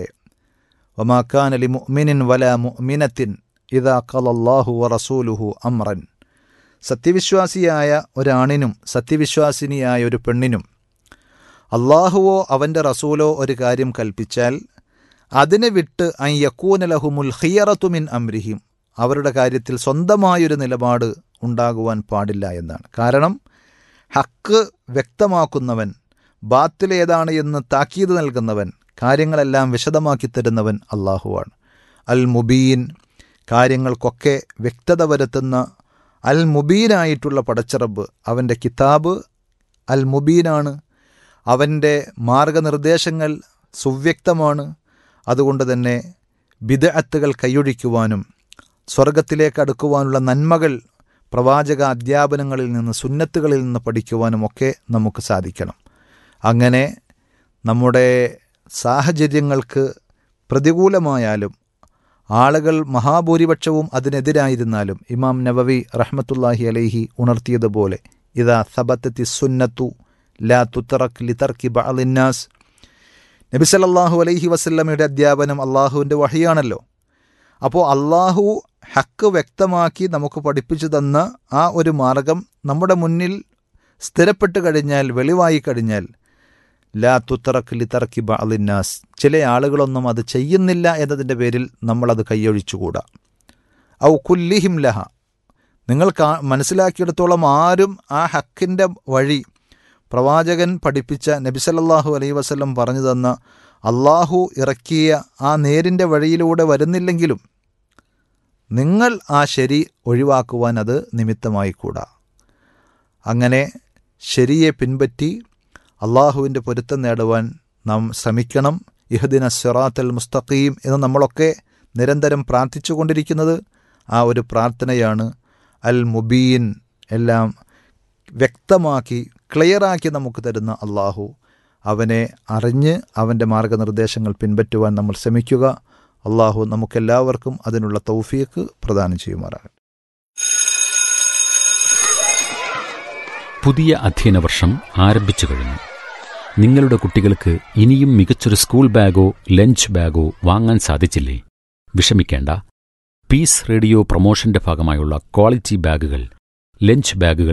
വമാ കാന ലിമുഅ്മിനിൻ വലാ മുഅ്മിനത്തിൻ ഇദാ ഖലല്ലാഹു വറസൂലുഹു അംറൻ. സത്യവിശ്വാസിയായ ഒരാണിനും സത്യവിശ്വാസിനിയായ ഒരു പെണ്ണിനും അള്ളാഹുവോ അവൻ്റെ റസൂലോ ഒരു കാര്യം കൽപ്പിച്ചാൽ അതിനെ വിട്ട് അൻ യകൂന ലഹുമുൽ ഖിയറതു മിൻ അംരിഹിം, അവരുടെ കാര്യത്തിൽ സ്വന്തമായൊരു നിലപാട് ഉണ്ടാകുവാൻ പാടില്ല എന്നാണ്. കാരണം ഹക്ക് വ്യക്തമാക്കുന്നവൻ, ബാത്തിൽ ഏതാണ് എന്ന് താക്കീത് നൽകുന്നവൻ, കാര്യങ്ങളെല്ലാം വിശദമാക്കി തരുന്നവൻ അള്ളാഹുവാണ്. അൽ മുബീൻ, കാര്യങ്ങൾക്കൊക്കെ വ്യക്തത വരുത്തുന്ന അൽ മുബീനായിട്ടുള്ള പടച്ചറബ്, അവൻ്റെ കിതാബ് അൽ മുബീനാണ്, അവൻ്റെ മാർഗനിർദ്ദേശങ്ങൾ സുവ്യക്തമാണ്. അതുകൊണ്ട് തന്നെ ബിദ്അത്തുകൾ കൈയൊഴിക്കുവാനും സ്വർഗത്തിലേക്ക് അടുക്കുവാനുള്ള നന്മകൾ പ്രവാചക അധ്യാപനങ്ങളിൽ നിന്ന്, സുന്നത്തുകളിൽ നിന്ന് പഠിക്കുവാനുമൊക്കെ നമുക്ക് സാധിക്കണം. അങ്ങനെ നമ്മുടെ സാഹചര്യങ്ങൾക്ക് പ്രതികൂലമായാലും ആളുകൾ മഹാഭൂരിപക്ഷവും അതിനെതിരായിരുന്നാലും ഇമാം നവവി റഹ്മത്തുള്ളാഹി അലൈഹി ഉണർത്തിയതുപോലെ ഇദാ സബത്തത്തി സുന്നത്തു ലാ തുതറക് ലിതർക്കി ബഅദിന്നാസ്. നബി സല്ലല്ലാഹു അലൈഹി വസല്ലമയുടെ അധ്യാപനം അള്ളാഹുവിൻ്റെ വഹിയാണല്ലോ. അപ്പോൾ അള്ളാഹു ഹക്ക് വ്യക്തമാക്കി നമുക്ക് പഠിപ്പിച്ചു തന്ന ആ ഒരു മാർഗം നമ്മുടെ മുന്നിൽ സ്ഥിരപ്പെട്ട് കഴിഞ്ഞാൽ, വെളിവായി കഴിഞ്ഞാൽ ലാ തുതറക് ലിതർക്കി ബഅദിന്നാസ്, ചില ആളുകളൊന്നും അത് ചെയ്യുന്നില്ല എന്നതിൻ്റെ പേരിൽ നമ്മളത് കൈയൊഴിച്ചുകൂടാ. ഔ കുല്ലിഹിം ലഹ, നിങ്ങൾ മനസ്സിലാക്കിയെടുത്തോളം ആരും ആ ഹക്കിൻ്റെ വഴി പ്രവാചകൻ പഠിപ്പിച്ച നബി സല്ലല്ലാഹു അലൈഹി വസല്ലം പറഞ്ഞു തന്ന അള്ളാഹു ഇറക്കിയ ആ നേരിൻ്റെ വഴിയിലൂടെ വരുന്നില്ലെങ്കിലും നിങ്ങൾ ആ ശരി ഒഴിവാക്കുവാൻ അത് നിമിത്തമായിക്കൂടാ. അങ്ങനെ ശരിയെ പിൻപറ്റി അള്ളാഹുവിൻ്റെ പൊരുത്തം നേടുവാൻ നാം ശ്രമിക്കണം. ഇഹ്ദിന സിറാത്തൽ മുസ്തഖീം എന്ന് നമ്മളൊക്കെ നിരന്തരം പ്രാർത്ഥിച്ചു കൊണ്ടിരിക്കുന്നത് ആ ഒരു പ്രാർത്ഥനയാണ്. അൽ മുബീൻ, എല്ലാം വ്യക്തമാക്കി ക്ലിയറാക്കി നമുക്ക് തരുന്ന അള്ളാഹു, അവനെ അറിഞ്ഞ് അവൻ്റെ മാർഗനിർദ്ദേശങ്ങൾ പിൻപറ്റുവാൻ നമ്മൾ ശ്രമിക്കുക. അള്ളാഹു നമുക്കെല്ലാവർക്കും അതിനുള്ള തൗഫീഖ് പ്രദാനം ചെയ്യുമാറാകട്ടെ. പുതിയ അധ്യയന വർഷം ആരംഭിച്ചു കഴിഞ്ഞു. നിങ്ങളുടെ കുട്ടികൾക്ക് ഇനിയും മികച്ചൊരു സ്കൂൾ ബാഗോ ലഞ്ച് ബാഗോ വാങ്ങാൻ സാധിച്ചില്ലേ? വിഷമിക്കേണ്ട. പീസ് റേഡിയോ പ്രൊമോഷന്റെ ഭാഗമായുള്ള ക്വാളിറ്റി ബാഗുകൾ, ലഞ്ച് ബാഗുകൾ